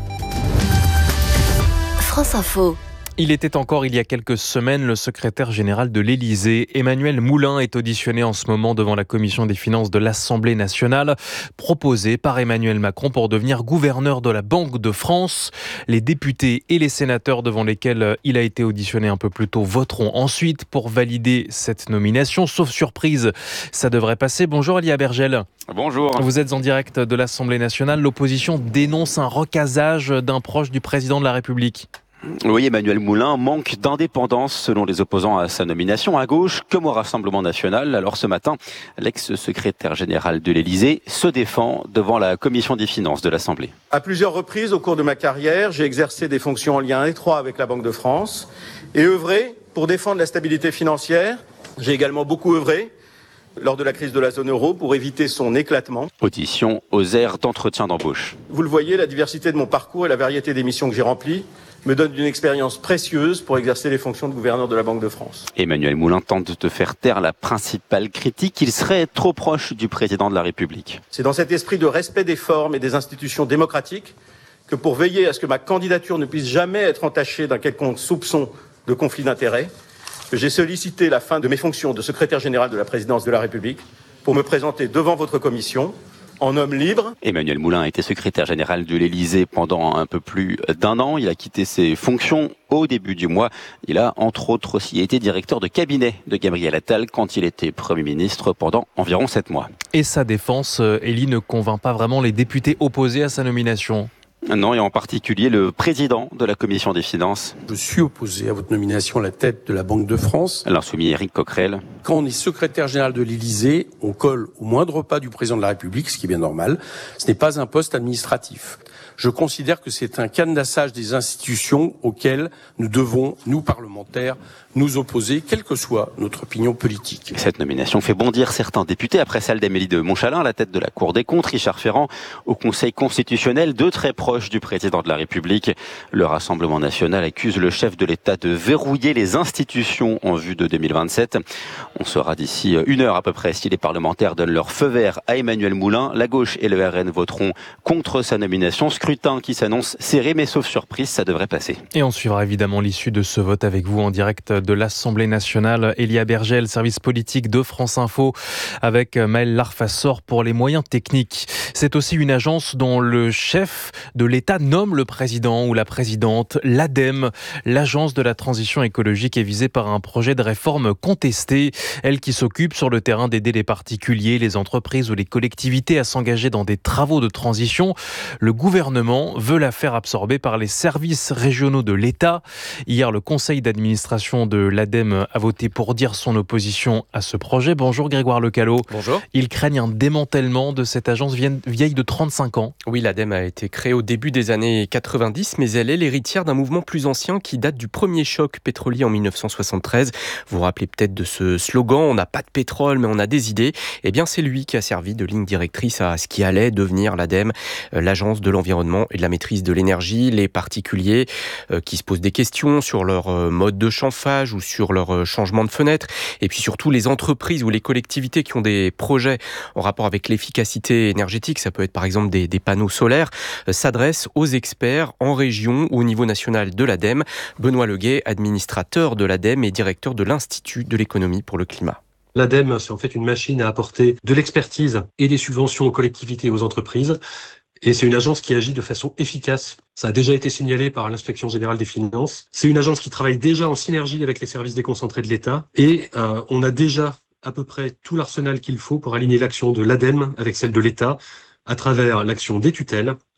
France Info. Il était encore il y a quelques semaines le secrétaire général de l'Élysée. Emmanuel Moulin est auditionné en ce moment devant la commission des finances de l'Assemblée nationale, proposé par Emmanuel Macron pour devenir gouverneur de la Banque de France. Les députés et les sénateurs devant lesquels il a été auditionné un peu plus tôt voteront ensuite pour valider cette nomination. Sauf surprise, ça devrait passer. Bonjour Elia Bergel. Bonjour. Vous êtes en direct de l'Assemblée nationale. L'opposition dénonce un recasage d'un proche du président de la République. Oui, Emmanuel Moulin manque d'indépendance selon les opposants à sa nomination à gauche comme au Rassemblement national. Alors ce matin, l'ex-secrétaire général de l'Élysée se défend devant la commission des finances de l'Assemblée. À plusieurs reprises au cours de ma carrière, j'ai exercé des fonctions en lien étroit avec la Banque de France et œuvré pour défendre la stabilité financière. J'ai également beaucoup œuvré lors de la crise de la zone euro pour éviter son éclatement. Audition aux aires d'entretien d'embauche. Vous le voyez, la diversité de mon parcours et la variété des missions que j'ai remplies me donne une expérience précieuse pour exercer les fonctions de gouverneur de la Banque de France. Emmanuel Moulin tente de faire taire la principale critique, il serait trop proche du président de la République. C'est dans cet esprit de respect des formes et des institutions démocratiques que pour veiller à ce que ma candidature ne puisse jamais être entachée d'un quelconque soupçon de conflit d'intérêts, que j'ai sollicité la fin de mes fonctions de secrétaire général de la présidence de la République pour me présenter devant votre commission en homme libre. Emmanuel Moulin a été secrétaire général de l'Élysée pendant un peu plus d'un an. Il a quitté ses fonctions au début du mois. Il a entre autres aussi été directeur de cabinet de Gabriel Attal quand il était Premier ministre pendant environ sept mois. Et sa défense, Élie, ne convainc pas vraiment les députés opposés à sa nomination. Non, et en particulier le président de la commission des finances. Je suis opposé à votre nomination à la tête de la Banque de France. L'insoumis Éric Coquerel. Quand on est secrétaire général de l'Élysée, on colle au moindre pas du président de la République, ce qui est bien normal. Ce n'est pas un poste administratif. Je considère que c'est un cadenassage des institutions auxquelles nous devons, nous parlementaires, nous opposer, quelle que soit notre opinion politique. Cette nomination fait bondir certains députés après celle d'Amélie de Montchalin à la tête de la Cour des comptes, Richard Ferrand au Conseil constitutionnel, deux très proches du président de la République. Le Rassemblement national accuse le chef de l'État de verrouiller les institutions en vue de deux mille vingt-sept. On saura d'ici une heure à peu près si les parlementaires donnent leur feu vert à Emmanuel Moulin. La gauche et le R N voteront contre sa nomination. Scrutin qui s'annonce serré, mais sauf surprise, ça devrait passer. Et on suivra évidemment l'issue de ce vote avec vous en direct de l'Assemblée nationale. Elia Bergel, service politique de France Info, avec Maël Larfassor pour les moyens techniques. C'est aussi une agence dont le chef de l'État nomme le président ou la présidente. L'ADEME, l'agence de la transition écologique, est visée par un projet de réforme contesté. Elle qui s'occupe sur le terrain d'aider les particuliers, les entreprises ou les collectivités à s'engager dans des travaux de transition. Le gouvernement veut la faire absorber par les services régionaux de l'État. Hier, le conseil d'administration de l'ADEME a voté pour dire son opposition à ce projet. Bonjour Grégoire Lecallot. Bonjour. Ils craignent un démantèlement de cette agence vieille de trente-cinq ans. Oui, l'ADEME a été créée au début des années quatre-vingt-dix, mais elle est l'héritière d'un mouvement plus ancien qui date du premier choc pétrolier en mille neuf cent soixante-treize. Vous vous rappelez peut-être de ce slogan « On n'a pas de pétrole, mais on a des idées ». Eh bien, c'est lui qui a servi de ligne directrice à ce qui allait devenir l'ADEME, l'agence de l'environnement et de la maîtrise de l'énergie. Les particuliers euh, qui se posent des questions sur leur euh, mode de chauffage ou sur leur euh, changement de fenêtre. Et puis surtout les entreprises ou les collectivités qui ont des projets en rapport avec l'efficacité énergétique, ça peut être par exemple des, des panneaux solaires, euh, s'adressent aux experts en région ou au niveau national de l'ADEME. Benoît Leguet, administrateur de l'ADEME et directeur de l'Institut de l'économie pour le climat. L'ADEME, c'est en fait une machine à apporter de l'expertise et des subventions aux collectivités et aux entreprises. Et c'est une agence qui agit de façon efficace. Ça a déjà été signalé par l'Inspection générale des finances. C'est une agence qui travaille déjà en synergie avec les services déconcentrés de l'État. Et euh, on a déjà à peu près tout l'arsenal qu'il faut pour aligner l'action de l'ADEME avec celle de l'État, à travers l'action des tutelles,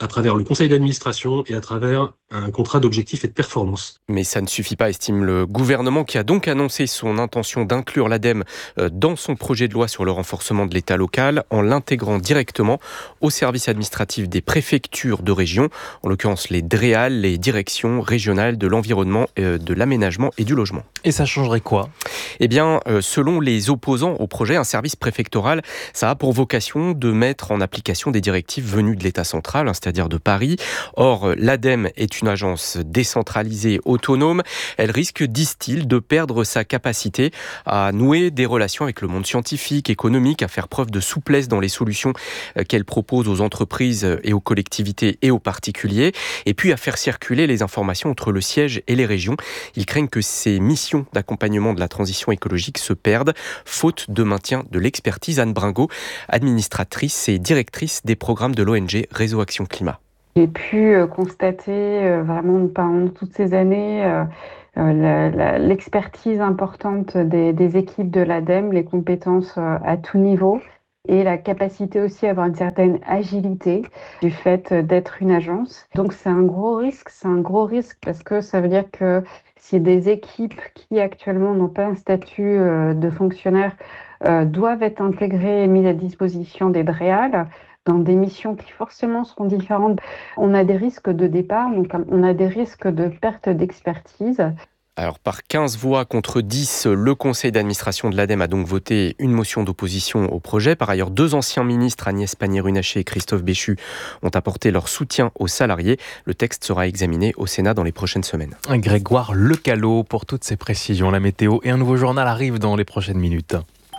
à travers le conseil d'administration et à travers un contrat d'objectifs et de performance. Mais ça ne suffit pas, estime le gouvernement, qui a donc annoncé son intention d'inclure l'ADEME dans son projet de loi sur le renforcement de l'État local en l'intégrant directement au service administratif des préfectures de région, en l'occurrence les DREAL, les directions régionales de l'environnement, de l'aménagement et du logement. Et ça changerait quoi ? Eh bien, selon les opposants au projet, un service préfectoral, ça a pour vocation de mettre en application des directives venues de l'État central, c'est-à-dire de Paris. Or, l'ADEME est une agence décentralisée, autonome. Elle risque, disent-ils, de perdre sa capacité à nouer des relations avec le monde scientifique, économique, à faire preuve de souplesse dans les solutions qu'elle propose aux entreprises et aux collectivités et aux particuliers, et puis à faire circuler les informations entre le siège et les régions. Ils craignent que ces missions d'accompagnement de la transition écologique se perdent, faute de maintien de l'expertise. Anne Bringot, administratrice et directrice des programmes de l'O N G Réseau Action Climat. J'ai pu constater vraiment pendant toutes ces années euh, la, la, l'expertise importante des, des équipes de l'ADEME, les compétences à tout niveau et la capacité aussi à avoir une certaine agilité du fait d'être une agence. Donc c'est un gros risque, c'est un gros risque parce que ça veut dire que si des équipes qui actuellement n'ont pas un statut de fonctionnaire euh, doivent être intégrées et mises à disposition des DREAL, dans des missions qui forcément seront différentes. On a des risques de départ, donc on a des risques de perte d'expertise. Alors par quinze voix contre dix, le conseil d'administration de l'ADEME a donc voté une motion d'opposition au projet. Par ailleurs, deux anciens ministres, Agnès Pannier-Runacher et Christophe Béchu, ont apporté leur soutien aux salariés. Le texte sera examiné au Sénat dans les prochaines semaines. Grégoire Lecalot pour toutes ces précisions. La météo et un nouveau journal arrivent dans les prochaines minutes.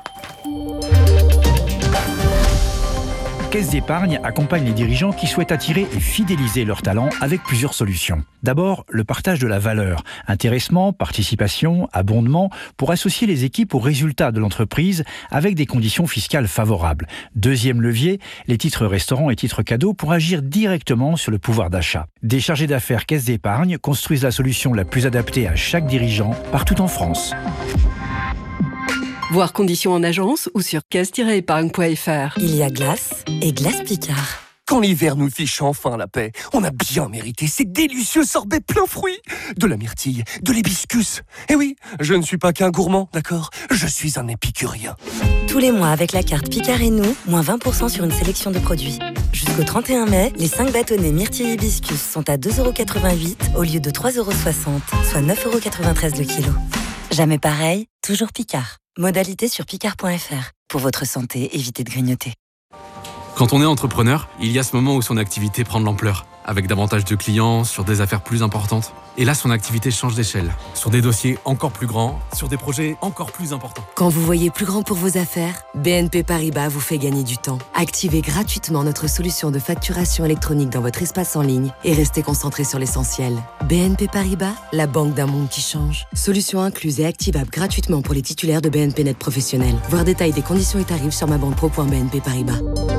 Caisse d'épargne accompagne les dirigeants qui souhaitent attirer et fidéliser leurs talents avec plusieurs solutions. D'abord, le partage de la valeur, intéressement, participation, abondement, pour associer les équipes aux résultats de l'entreprise avec des conditions fiscales favorables. Deuxième levier, les titres restaurants et titres cadeaux pour agir directement sur le pouvoir d'achat. Des chargés d'affaires Caisse d'épargne construisent la solution la plus adaptée à chaque dirigeant partout en France. Voir conditions en agence ou sur caisse tiret épargne point f r. Il y a glace et glace Picard. Quand l'hiver nous fiche enfin la paix, on a bien mérité ces délicieux sorbets plein fruits. De la myrtille, de l'hibiscus. Et oui, je ne suis pas qu'un gourmand, d'accord ? Je suis un épicurien. Tous les mois avec la carte Picard et nous, moins vingt pour cent sur une sélection de produits. Jusqu'au trente et un mai, les cinq bâtonnets myrtille hibiscus sont à deux euros quatre-vingt-huit au lieu de trois euros soixante, soit neuf euros quatre-vingt-treize le kilo. Jamais pareil, toujours Picard. Modalité sur picard point f r. Pour votre santé, évitez de grignoter. Quand on est entrepreneur, il y a ce moment où son activité prend de l'ampleur, avec davantage de clients, sur des affaires plus importantes. Et là, son activité change d'échelle, sur des dossiers encore plus grands, sur des projets encore plus importants. Quand vous voyez plus grand pour vos affaires, B N P Paribas vous fait gagner du temps. Activez gratuitement notre solution de facturation électronique dans votre espace en ligne et restez concentré sur l'essentiel. B N P Paribas, la banque d'un monde qui change. Solution incluse et activable gratuitement pour les titulaires de B N P Net professionnels. Voir détail des conditions et tarifs sur ma banque pro point b n p paribas.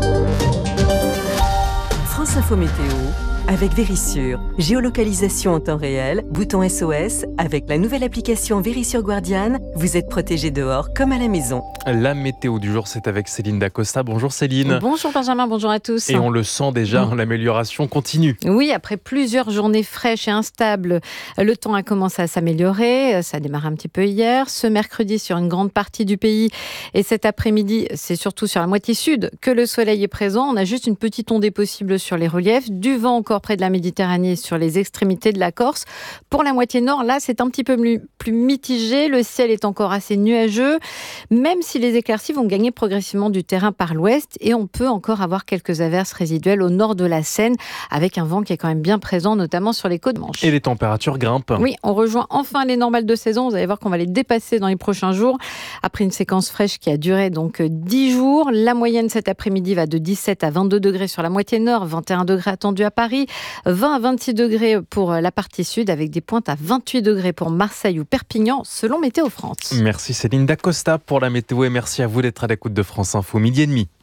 France Info Météo avec Vérissure. Géolocalisation en temps réel, bouton S O S. Avec la nouvelle application Vérissure Guardian, vous êtes protégé dehors comme à la maison. La météo du jour, c'est avec Céline Dacosta. Bonjour Céline. Bonjour Benjamin, bonjour à tous. Et on le sent déjà, mmh. l'amélioration continue. Oui, après plusieurs journées fraîches et instables, le temps a commencé à s'améliorer. Ça a démarré un petit peu hier. Ce mercredi, sur une grande partie du pays. Et cet après-midi, c'est surtout sur la moitié sud que le soleil est présent. On a juste une petite ondée possible sur les reliefs. Du vent encore près de la Méditerranée, sur les extrémités de la Corse. Pour la moitié nord, là, c'est un petit peu plus, plus mitigé. Le ciel est encore assez nuageux, même si les éclaircies vont gagner progressivement du terrain par l'ouest. Et on peut encore avoir quelques averses résiduelles au nord de la Seine, avec un vent qui est quand même bien présent, notamment sur les côtes Manche. Et les températures grimpent. Oui, on rejoint enfin les normales de saison. Vous allez voir qu'on va les dépasser dans les prochains jours. Après une séquence fraîche qui a duré donc dix jours, la moyenne cet après-midi va de dix-sept à vingt-deux degrés sur la moitié nord, vingt et un degrés attendus à Paris, vingt à vingt-six degrés pour la partie sud, avec des pointes à vingt-huit degrés pour Marseille ou Perpignan, selon Météo France. Merci Céline Dacosta pour la météo et merci à vous d'être à l'écoute de France Info, midi et demi.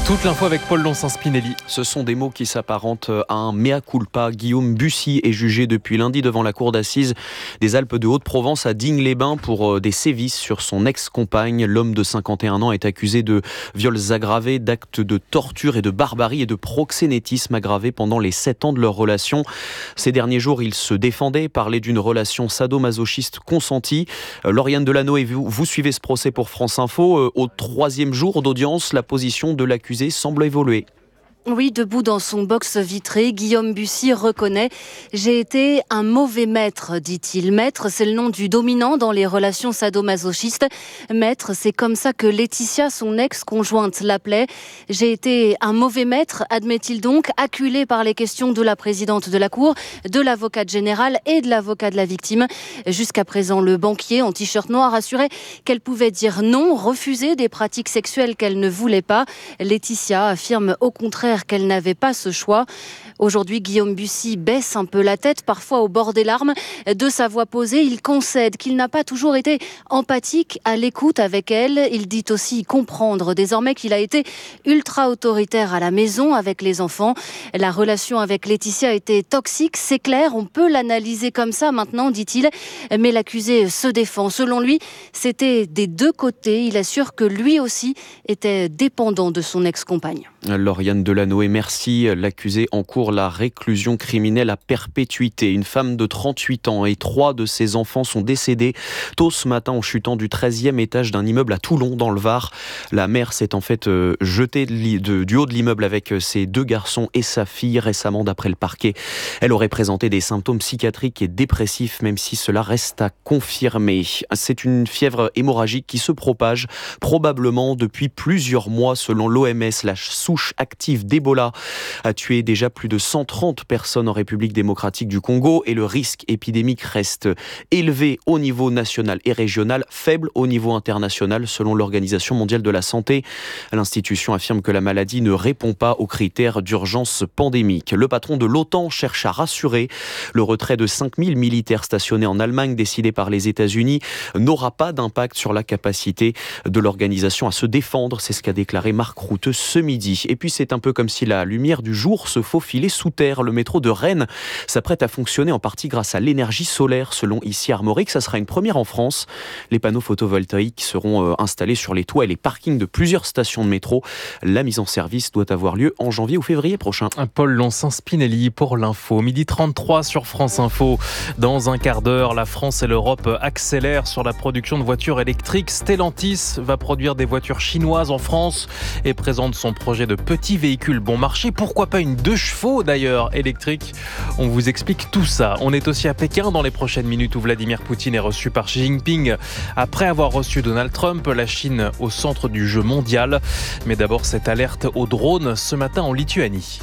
Toute l'info avec Paul Lonsin-Spinelli. Ce sont des mots qui s'apparentent à un mea culpa. Guillaume Bussy est jugé depuis lundi devant la cour d'assises des Alpes de Haute-Provence à Digne-les-Bains pour des sévices sur son ex-compagne. L'homme de cinquante et un ans est accusé de viols aggravés, d'actes de torture et de barbarie et de proxénétisme aggravé pendant les sept ans de leur relation. Ces derniers jours, il se défendait, parlait d'une relation sadomasochiste consentie. Lauriane Delanoë, vous, vous suivez ce procès pour France Info. Au troisième jour d'audience, la position de l'accusé semble évoluer. Oui, debout dans son box vitré, Guillaume Bussy reconnaît « J'ai été un mauvais maître », dit-il. Maître, c'est le nom du dominant dans les relations sadomasochistes. Maître, c'est comme ça que Laetitia, son ex-conjointe, l'appelait. « J'ai été un mauvais maître », admet-il donc, acculé par les questions de la présidente de la Cour, de l'avocate générale et de l'avocat de la victime. Jusqu'à présent, le banquier en t-shirt noir assurait qu'elle pouvait dire non, refuser des pratiques sexuelles qu'elle ne voulait pas. Laetitia affirme au contraire qu'elle n'avait pas ce choix. Aujourd'hui, Guillaume Bussy baisse un peu la tête, parfois au bord des larmes. De sa voix posée, il concède qu'il n'a pas toujours été empathique à l'écoute avec elle. Il dit aussi comprendre désormais qu'il a été ultra autoritaire à la maison avec les enfants. La relation avec Laetitia était toxique, c'est clair, on peut l'analyser comme ça maintenant, dit-il. Mais l'accusé se défend. Selon lui, c'était des deux côtés. Il assure que lui aussi était dépendant de son ex-compagne. Lauriane Delanoë, merci. L'accusé encourt la réclusion criminelle à perpétuité. Une femme de trente-huit ans et trois de ses enfants sont décédés tôt ce matin en chutant du treizième étage d'un immeuble à Toulon, dans le Var. La mère s'est en fait euh, jetée de, de, du haut de l'immeuble avec ses deux garçons et sa fille récemment, d'après le parquet. Elle aurait présenté des symptômes psychiatriques et dépressifs, même si cela reste à confirmer. C'est une fièvre hémorragique qui se propage probablement depuis plusieurs mois, selon l'O M S. La souche active d'Ebola a tué déjà plus de cent trente personnes en République démocratique du Congo et le risque épidémique reste élevé au niveau national et régional, faible au niveau international selon l'Organisation mondiale de la santé. L'institution affirme que la maladie ne répond pas aux critères d'urgence pandémique. Le patron de l'OTAN cherche à rassurer. Le retrait de cinq mille militaires stationnés en Allemagne décidé par les États-Unis n'aura pas d'impact sur la capacité de l'organisation à se défendre. C'est ce qu'a déclaré Marc Rutte ce midi. Et puis c'est un peu comme si la lumière du jour se faufilait sous terre. Le métro de Rennes s'apprête à fonctionner en partie grâce à l'énergie solaire, selon ici Armorique. Ça sera une première en France. Les panneaux photovoltaïques seront installés sur les toits et les parkings de plusieurs stations de métro. La mise en service doit avoir lieu en janvier ou février prochain. Paul Lonsin-Spinelli pour l'info. midi trente-trois sur France Info. Dans un quart d'heure, la France et l'Europe accélèrent sur la production de voitures électriques. Stellantis va produire des voitures chinoises en France et présente son projet de petits véhicules bon marché. Pourquoi pas une deux chevaux d'ailleurs électrique? On vous explique tout ça. On est aussi à Pékin dans les prochaines minutes où Vladimir Poutine est reçu par Xi Jinping après avoir reçu Donald Trump. La Chine au centre du jeu mondial. Mais d'abord cette alerte aux drones ce matin en Lituanie.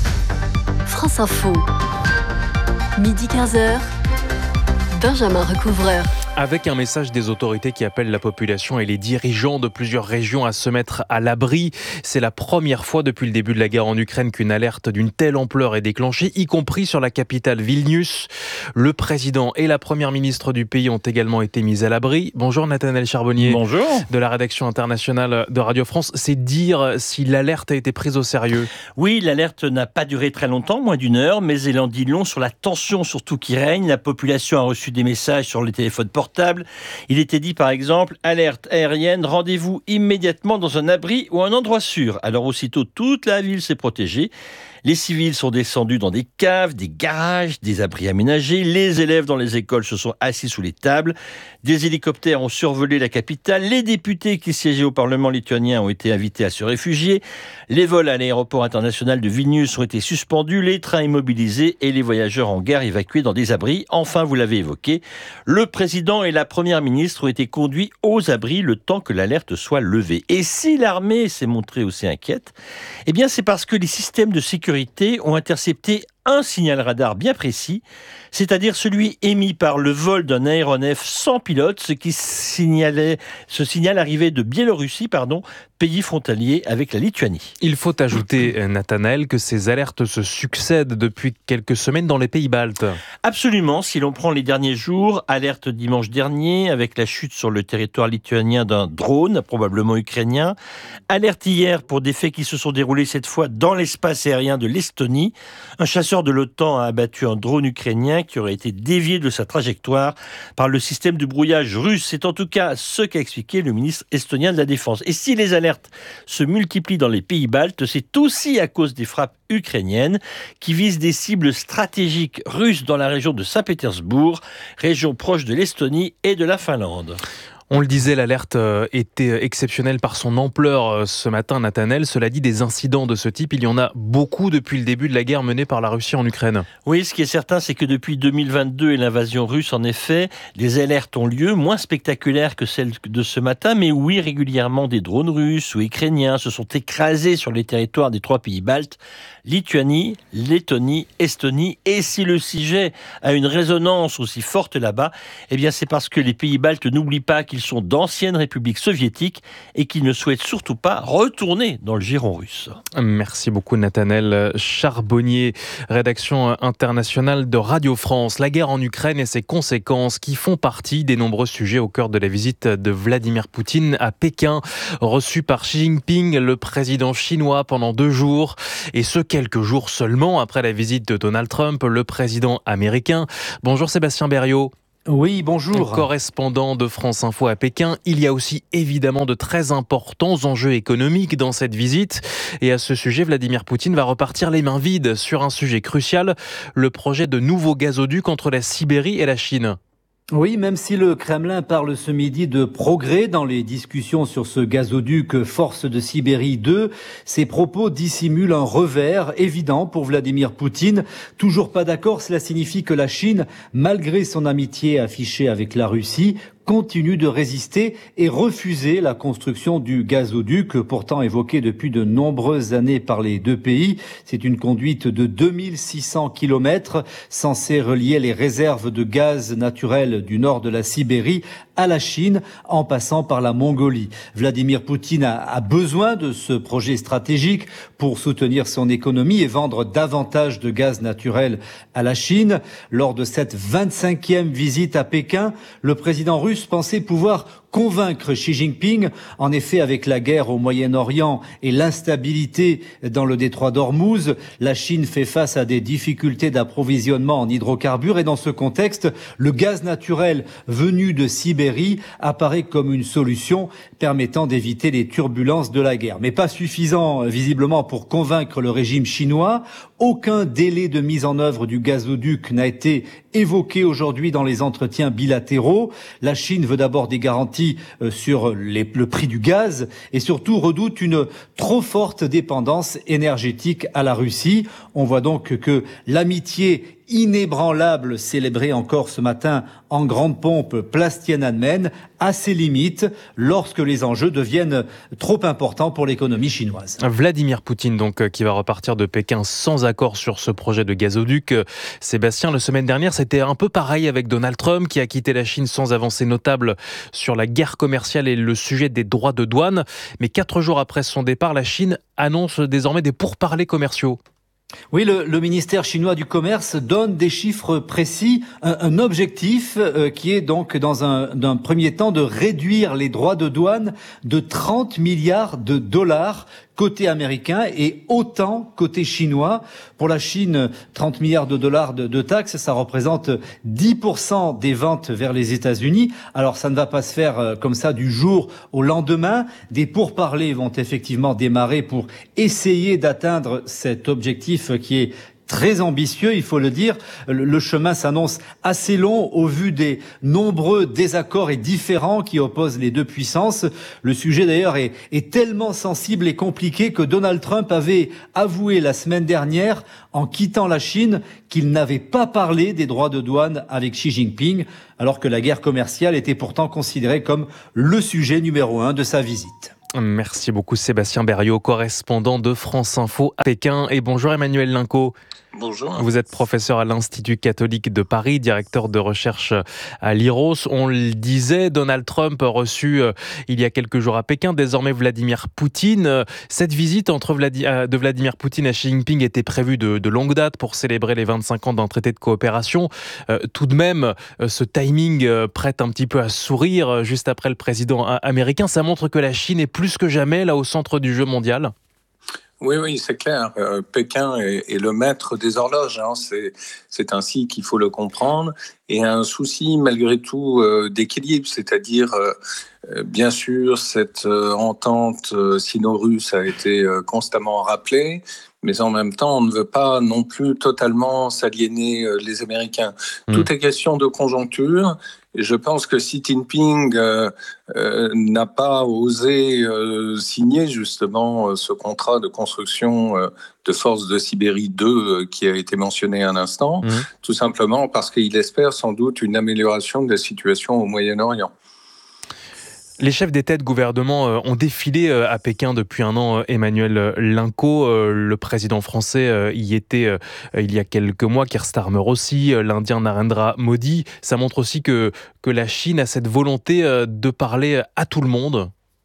France Info. midi quinze heures. Benjamin Recouvreur. Avec un message des autorités qui appellent la population et les dirigeants de plusieurs régions à se mettre à l'abri. C'est la première fois depuis le début de la guerre en Ukraine qu'une alerte d'une telle ampleur est déclenchée, y compris sur la capitale Vilnius. Le président et la première ministre du pays ont également été mis à l'abri. Bonjour Nathanaël Charbonnier. Bonjour. De la rédaction internationale de Radio France. C'est dire si l'alerte a été prise au sérieux. Oui, l'alerte n'a pas duré très longtemps, moins d'une heure, mais elle en dit long sur la tension surtout qui règne. La population a reçu des messages sur les téléphones portables. Il était dit par exemple, alerte aérienne, rendez-vous immédiatement dans un abri ou un endroit sûr. Alors aussitôt, toute la ville s'est protégée. Les civils sont descendus dans des caves, des garages, des abris aménagés. Les élèves dans les écoles se sont assis sous les tables. Des hélicoptères ont survolé la capitale. Les députés qui siégeaient au Parlement lituanien ont été invités à se réfugier. Les vols à l'aéroport international de Vilnius ont été suspendus, les trains immobilisés et les voyageurs en gare évacués dans des abris. Enfin, vous l'avez évoqué, le président et la première ministre ont été conduits aux abris le temps que l'alerte soit levée. Et si l'armée s'est montrée aussi inquiète, eh bien c'est parce que les systèmes de sécurité ont intercepté un signal radar bien précis, c'est-à-dire celui émis par le vol d'un aéronef sans pilote, ce qui signalait, ce signal arrivait de Biélorussie, pardon, pays frontalier avec la Lituanie. Il faut ajouter, Nathanaël, que ces alertes se succèdent depuis quelques semaines dans les pays baltes. Absolument, si l'on prend les derniers jours, alerte dimanche dernier avec la chute sur le territoire lituanien d'un drone, probablement ukrainien, alerte hier pour des faits qui se sont déroulés cette fois dans l'espace aérien de l'Estonie. Un chasseur de l'OTAN a abattu un drone ukrainien qui aurait été dévié de sa trajectoire par le système de brouillage russe. C'est en tout cas ce qu'a expliqué le ministre estonien de la Défense. Et si les alertes se multiplient dans les pays baltes, c'est aussi à cause des frappes ukrainiennes qui visent des cibles stratégiques russes dans la région de Saint-Pétersbourg, région proche de l'Estonie et de la Finlande. On le disait, l'alerte était exceptionnelle par son ampleur ce matin, Nathanaël. Cela dit, des incidents de ce type, il y en a beaucoup depuis le début de la guerre menée par la Russie en Ukraine. Oui, ce qui est certain, c'est que depuis deux mille vingt-deux et l'invasion russe, en effet, des alertes ont lieu, moins spectaculaires que celles de ce matin, mais oui, régulièrement, des drones russes ou ukrainiens se sont écrasés sur les territoires des trois pays baltes, Lituanie, Lettonie, Estonie. Et si le sujet a une résonance aussi forte là-bas, eh bien c'est parce que les pays baltes n'oublient pas qu'ils sont d'anciennes républiques soviétiques et qu'ils ne souhaitent surtout pas retourner dans le giron russe. Merci beaucoup Nathanaël Charbonnier, rédaction internationale de Radio France. La guerre en Ukraine et ses conséquences qui font partie des nombreux sujets au cœur de la visite de Vladimir Poutine à Pékin, reçu par Xi Jinping, le président chinois, pendant deux jours, et ce quelques jours seulement après la visite de Donald Trump, le président américain. Bonjour Sébastien Berriot. Oui, bonjour. Correspondant de France Info à Pékin, il y a aussi évidemment de très importants enjeux économiques dans cette visite. Et à ce sujet, Vladimir Poutine va repartir les mains vides sur un sujet crucial, le projet de nouveau gazoduc entre la Sibérie et la Chine. Oui, même si le Kremlin parle ce midi de progrès dans les discussions sur ce gazoduc Force de Sibérie deux, ses propos dissimulent un revers évident pour Vladimir Poutine. Toujours pas d'accord, cela signifie que la Chine, malgré son amitié affichée avec la Russie, continue de résister et refuser la construction du gazoduc, pourtant évoqué depuis de nombreuses années par les deux pays. C'est une conduite de deux mille six cents kilomètres censée relier les réserves de gaz naturel du nord de la Sibérie à la Chine en passant par la Mongolie. Vladimir Poutine a, a besoin de ce projet stratégique pour soutenir son économie et vendre davantage de gaz naturel à la Chine. Lors de cette vingt-cinquième visite à Pékin, le président russe pensait pouvoir convaincre Xi Jinping. En effet, avec la guerre au Moyen-Orient et l'instabilité dans le détroit d'Ormuz, la Chine fait face à des difficultés d'approvisionnement en hydrocarbures et dans ce contexte, le gaz naturel venu de Sibérie apparaît comme une solution permettant d'éviter les turbulences de la guerre. Mais pas suffisant visiblement pour convaincre le régime chinois. Aucun délai de mise en œuvre du gazoduc n'a été évoqué aujourd'hui dans les entretiens bilatéraux. La Chine veut d'abord des garanties sur les, le prix du gaz et surtout redoute une trop forte dépendance énergétique à la Russie. On voit donc que l'amitié inébranlable célébrée encore ce matin en grande pompe place Tiananmen a ses limites lorsque les enjeux deviennent trop importants pour l'économie chinoise. Vladimir Poutine donc qui va repartir de Pékin sans accord sur ce projet de gazoduc. Sébastien, la semaine dernière c'était un peu pareil avec Donald Trump qui a quitté la Chine sans avancée notable sur la guerre commerciale et le sujet des droits de douane. Mais quatre jours après son départ, la Chine annonce désormais des pourparlers commerciaux. Oui, le, le ministère chinois du Commerce donne des chiffres précis, un, un objectif euh, qui est donc dans un, d'un premier temps de réduire les droits de douane de trente milliards de dollars côté américain et autant côté chinois. Pour la Chine, trente milliards de dollars de, de taxes, ça représente dix pour cent des ventes vers les États-Unis. Alors ça ne va pas se faire euh, comme ça du jour au lendemain. Des pourparlers vont effectivement démarrer pour essayer d'atteindre cet objectif qui est très ambitieux, il faut le dire. Le chemin s'annonce assez long au vu des nombreux désaccords et différends qui opposent les deux puissances. Le sujet d'ailleurs est, est tellement sensible et compliqué que Donald Trump avait avoué la semaine dernière, en quittant la Chine, qu'il n'avait pas parlé des droits de douane avec Xi Jinping, alors que la guerre commerciale était pourtant considérée comme le sujet numéro un de sa visite. Merci beaucoup Sébastien Berriot, correspondant de France Info à Pékin. Et bonjour Emmanuel Linco. Bonjour. Vous êtes professeur à l'Institut catholique de Paris, directeur de recherche à l'I R O S. On le disait, Donald Trump reçu euh, il y a quelques jours à Pékin, désormais Vladimir Poutine. Cette visite entre Vladi- euh, de Vladimir Poutine à Xi Jinping était prévue de, de longue date pour célébrer les vingt-cinq ans d'un traité de coopération. Euh, tout de même, euh, ce timing euh, prête un petit peu à sourire euh, juste après le président euh, américain. Ça montre que la Chine est plus que jamais là au centre du jeu mondial. Oui, oui, c'est clair. Euh, Pékin est, est le maître des horloges. Hein. C'est, c'est ainsi qu'il faut le comprendre. Et un souci, malgré tout, euh, d'équilibre. C'est-à-dire, euh, euh, bien sûr, cette euh, entente euh, sino-russe a été euh, constamment rappelée. Mais en même temps, on ne veut pas non plus totalement s'aliéner euh, les Américains. Mmh. Tout est question de conjoncture. Et je pense que Xi Jinping euh, euh, n'a pas osé euh, signer justement euh, ce contrat de construction euh, de force de Sibérie deux euh, qui a été mentionné à l'instant, mmh. tout simplement parce qu'il espère sans doute une amélioration de la situation au Moyen-Orient. Les chefs d'État et de gouvernement ont défilé à Pékin depuis un an, Emmanuel Linco. Le président français y était il y a quelques mois, Keir Starmer aussi, l'Indien Narendra Modi. Ça montre aussi que, que la Chine a cette volonté de parler à tout le monde.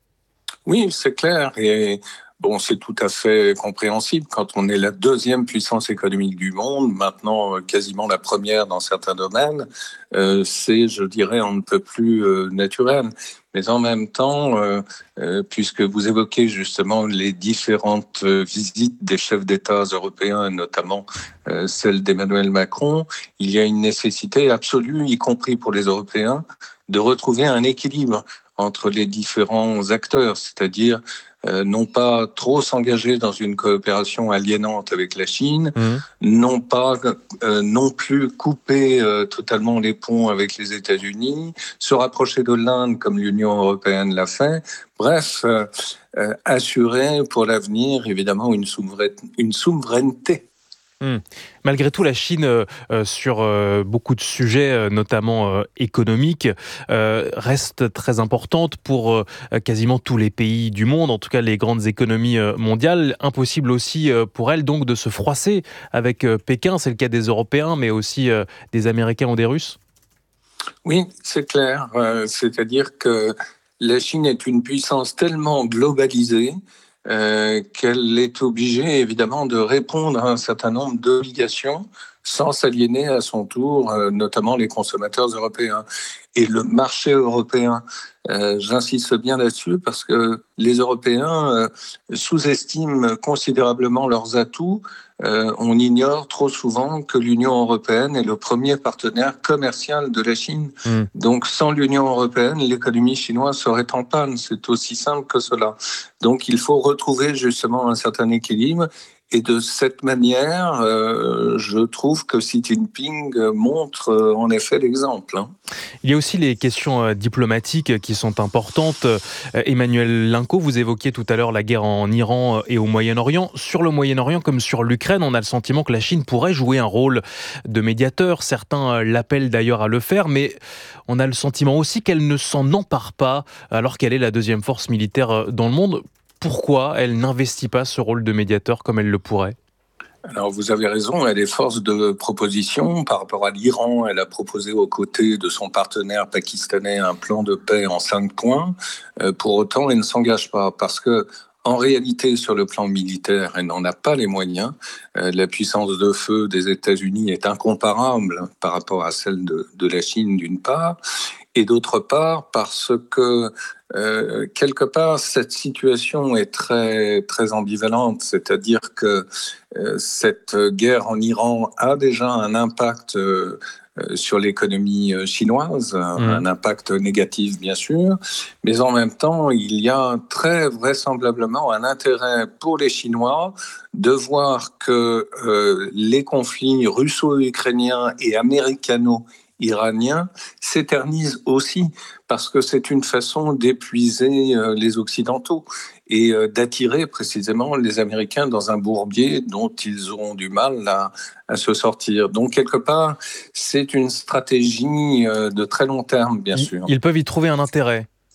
Oui, c'est clair. Et bon, c'est tout à fait compréhensible quand on est la deuxième puissance économique du monde, maintenant quasiment la première dans certains domaines. Euh, c'est, je dirais, on ne peut plus euh, naturel. Mais en même temps, euh, euh, puisque vous évoquez justement les différentes euh, visites des chefs d'État européens, et notamment euh, celle d'Emmanuel Macron, il y a une nécessité absolue, y compris pour les Européens, de retrouver un équilibre entre les différents acteurs, c'est-à-dire euh, non pas trop s'engager dans une coopération aliénante avec la Chine, mmh. non pas euh, non plus couper euh, totalement les ponts avec les États-Unis, se rapprocher de l'Inde comme l'Union européenne l'a fait. Bref, euh, euh, assurer pour l'avenir évidemment une, souverain- une souveraineté. Mmh. Malgré tout, la Chine, euh, sur euh, beaucoup de sujets, euh, notamment euh, économiques, euh, reste très importante pour euh, quasiment tous les pays du monde, en tout cas les grandes économies euh, mondiales. Impossible aussi euh, pour elle donc de se froisser avec euh, Pékin. C'est le cas des Européens, mais aussi euh, des Américains ou des Russes. Oui, c'est clair. Euh, c'est-à-dire que la Chine est une puissance tellement globalisée Euh, qu'elle est obligée évidemment de répondre à un certain nombre d'obligations sans s'aliéner à son tour, euh, notamment les consommateurs européens. Et le marché européen, euh, j'insiste bien là-dessus parce que les Européens euh, sous-estiment considérablement leurs atouts. Euh, on ignore trop souvent que l'Union européenne est le premier partenaire commercial de la Chine. Mmh. Donc, sans l'Union européenne, l'économie chinoise serait en panne. C'est aussi simple que cela. Donc, il faut retrouver justement un certain équilibre. Et de cette manière, euh, je trouve que Xi Jinping montre euh, en effet l'exemple. Hein. Il y a aussi les questions euh, diplomatiques qui sont importantes. Euh, Emmanuel Linco, vous évoquiez tout à l'heure la guerre en Iran et au Moyen-Orient. Sur le Moyen-Orient comme sur l'Ukraine, on a le sentiment que la Chine pourrait jouer un rôle de médiateur. Certains l'appellent d'ailleurs à le faire, mais on a le sentiment aussi qu'elle ne s'en empare pas alors qu'elle est la deuxième force militaire dans le monde. Pourquoi elle n'investit pas ce rôle de médiateur comme elle le pourrait ? Alors vous avez raison, elle est force de proposition. Par rapport à l'Iran, elle a proposé aux côtés de son partenaire pakistanais un plan de paix en cinq points. Euh, pour autant, elle ne s'engage pas parce que en réalité, sur le plan militaire, elle n'en a pas les moyens. Euh, la puissance de feu des États-Unis est incomparable par rapport à celle de, de la Chine d'une part. Et d'autre part, parce que euh, quelque part, cette situation est très, très ambivalente. C'est-à-dire que euh, cette guerre en Iran a déjà un impact euh, sur l'économie chinoise, mmh. un impact négatif bien sûr, mais en même temps, il y a très vraisemblablement un intérêt pour les Chinois de voir que euh, les conflits russo-ukrainiens et américano iranien s'éternise aussi parce que c'est une façon d'épuiser euh, les Occidentaux et euh, d'attirer précisément les Américains dans un bourbier dont ils auront du mal à, à se sortir. Donc quelque part, c'est une stratégie euh, de très long terme, bien ils, sûr. Ils peuvent y trouver un intérêt.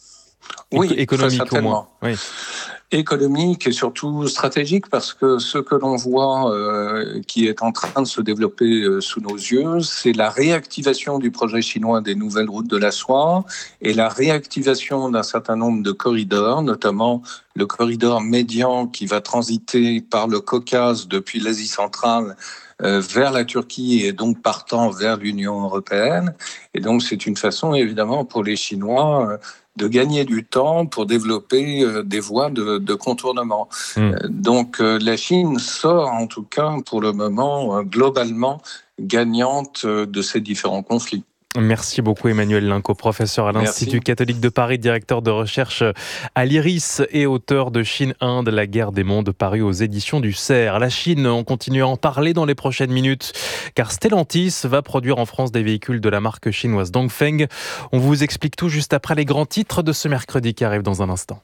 Oui, économique au moins. Oui. Économique et surtout stratégique, parce que ce que l'on voit euh, qui est en train de se développer euh, sous nos yeux, c'est la réactivation du projet chinois des nouvelles routes de la soie et la réactivation d'un certain nombre de corridors, notamment le corridor médian qui va transiter par le Caucase depuis l'Asie centrale euh, vers la Turquie et donc partant vers l'Union européenne. Et donc c'est une façon évidemment pour les Chinois euh, de gagner du temps pour développer euh, des voies de, de contournement. Mmh. Euh, donc euh, la Chine sort en tout cas pour le moment euh, globalement gagnante euh, de ces différents conflits. Merci beaucoup Emmanuel Linco, professeur à l'Institut Merci. catholique de Paris, directeur de recherche à l'Iris et auteur de Chine-Inde, la guerre des mondes, paru aux éditions du Cerf. La Chine, on continue à en parler dans les prochaines minutes, car Stellantis va produire en France des véhicules de la marque chinoise Dongfeng. On vous explique tout juste après les grands titres de ce mercredi qui arrivent dans un instant.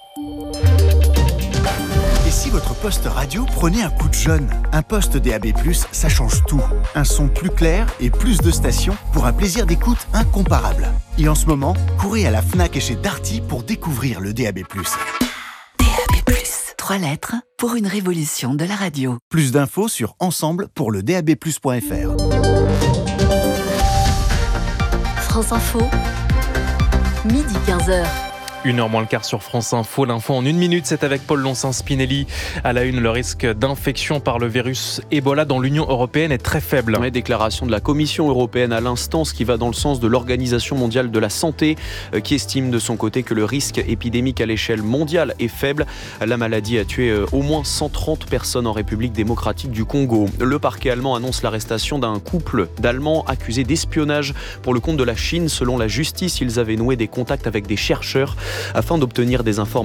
Et si votre poste radio prenait un coup de jeune? Un poste D A B plus, ça change tout. Un son plus clair et plus de stations pour un plaisir d'écoute incomparable. Et en ce moment, courez à la Fnac et chez Darty pour découvrir le D A B plus. D A B plus, trois lettres pour une révolution de la radio. Plus d'infos sur ensemble pour le D A B plus point F R. France Info, midi quinze heures. Une heure moins le quart sur France Info. L'info en une minute, c'est avec Paul Loncin-Spinelli. À la une, le risque d'infection par le virus Ebola dans l'Union européenne est très faible. Ouais, déclaration de la Commission européenne à l'instant, ce qui va dans le sens de l'Organisation mondiale de la santé, euh, qui estime de son côté que le risque épidémique à l'échelle mondiale est faible. La maladie a tué euh, au moins cent trente personnes en République démocratique du Congo. Le parquet allemand annonce l'arrestation d'un couple d'Allemands accusés d'espionnage pour le compte de la Chine. Selon la justice, ils avaient noué des contacts avec des chercheurs afin d'obtenir des informations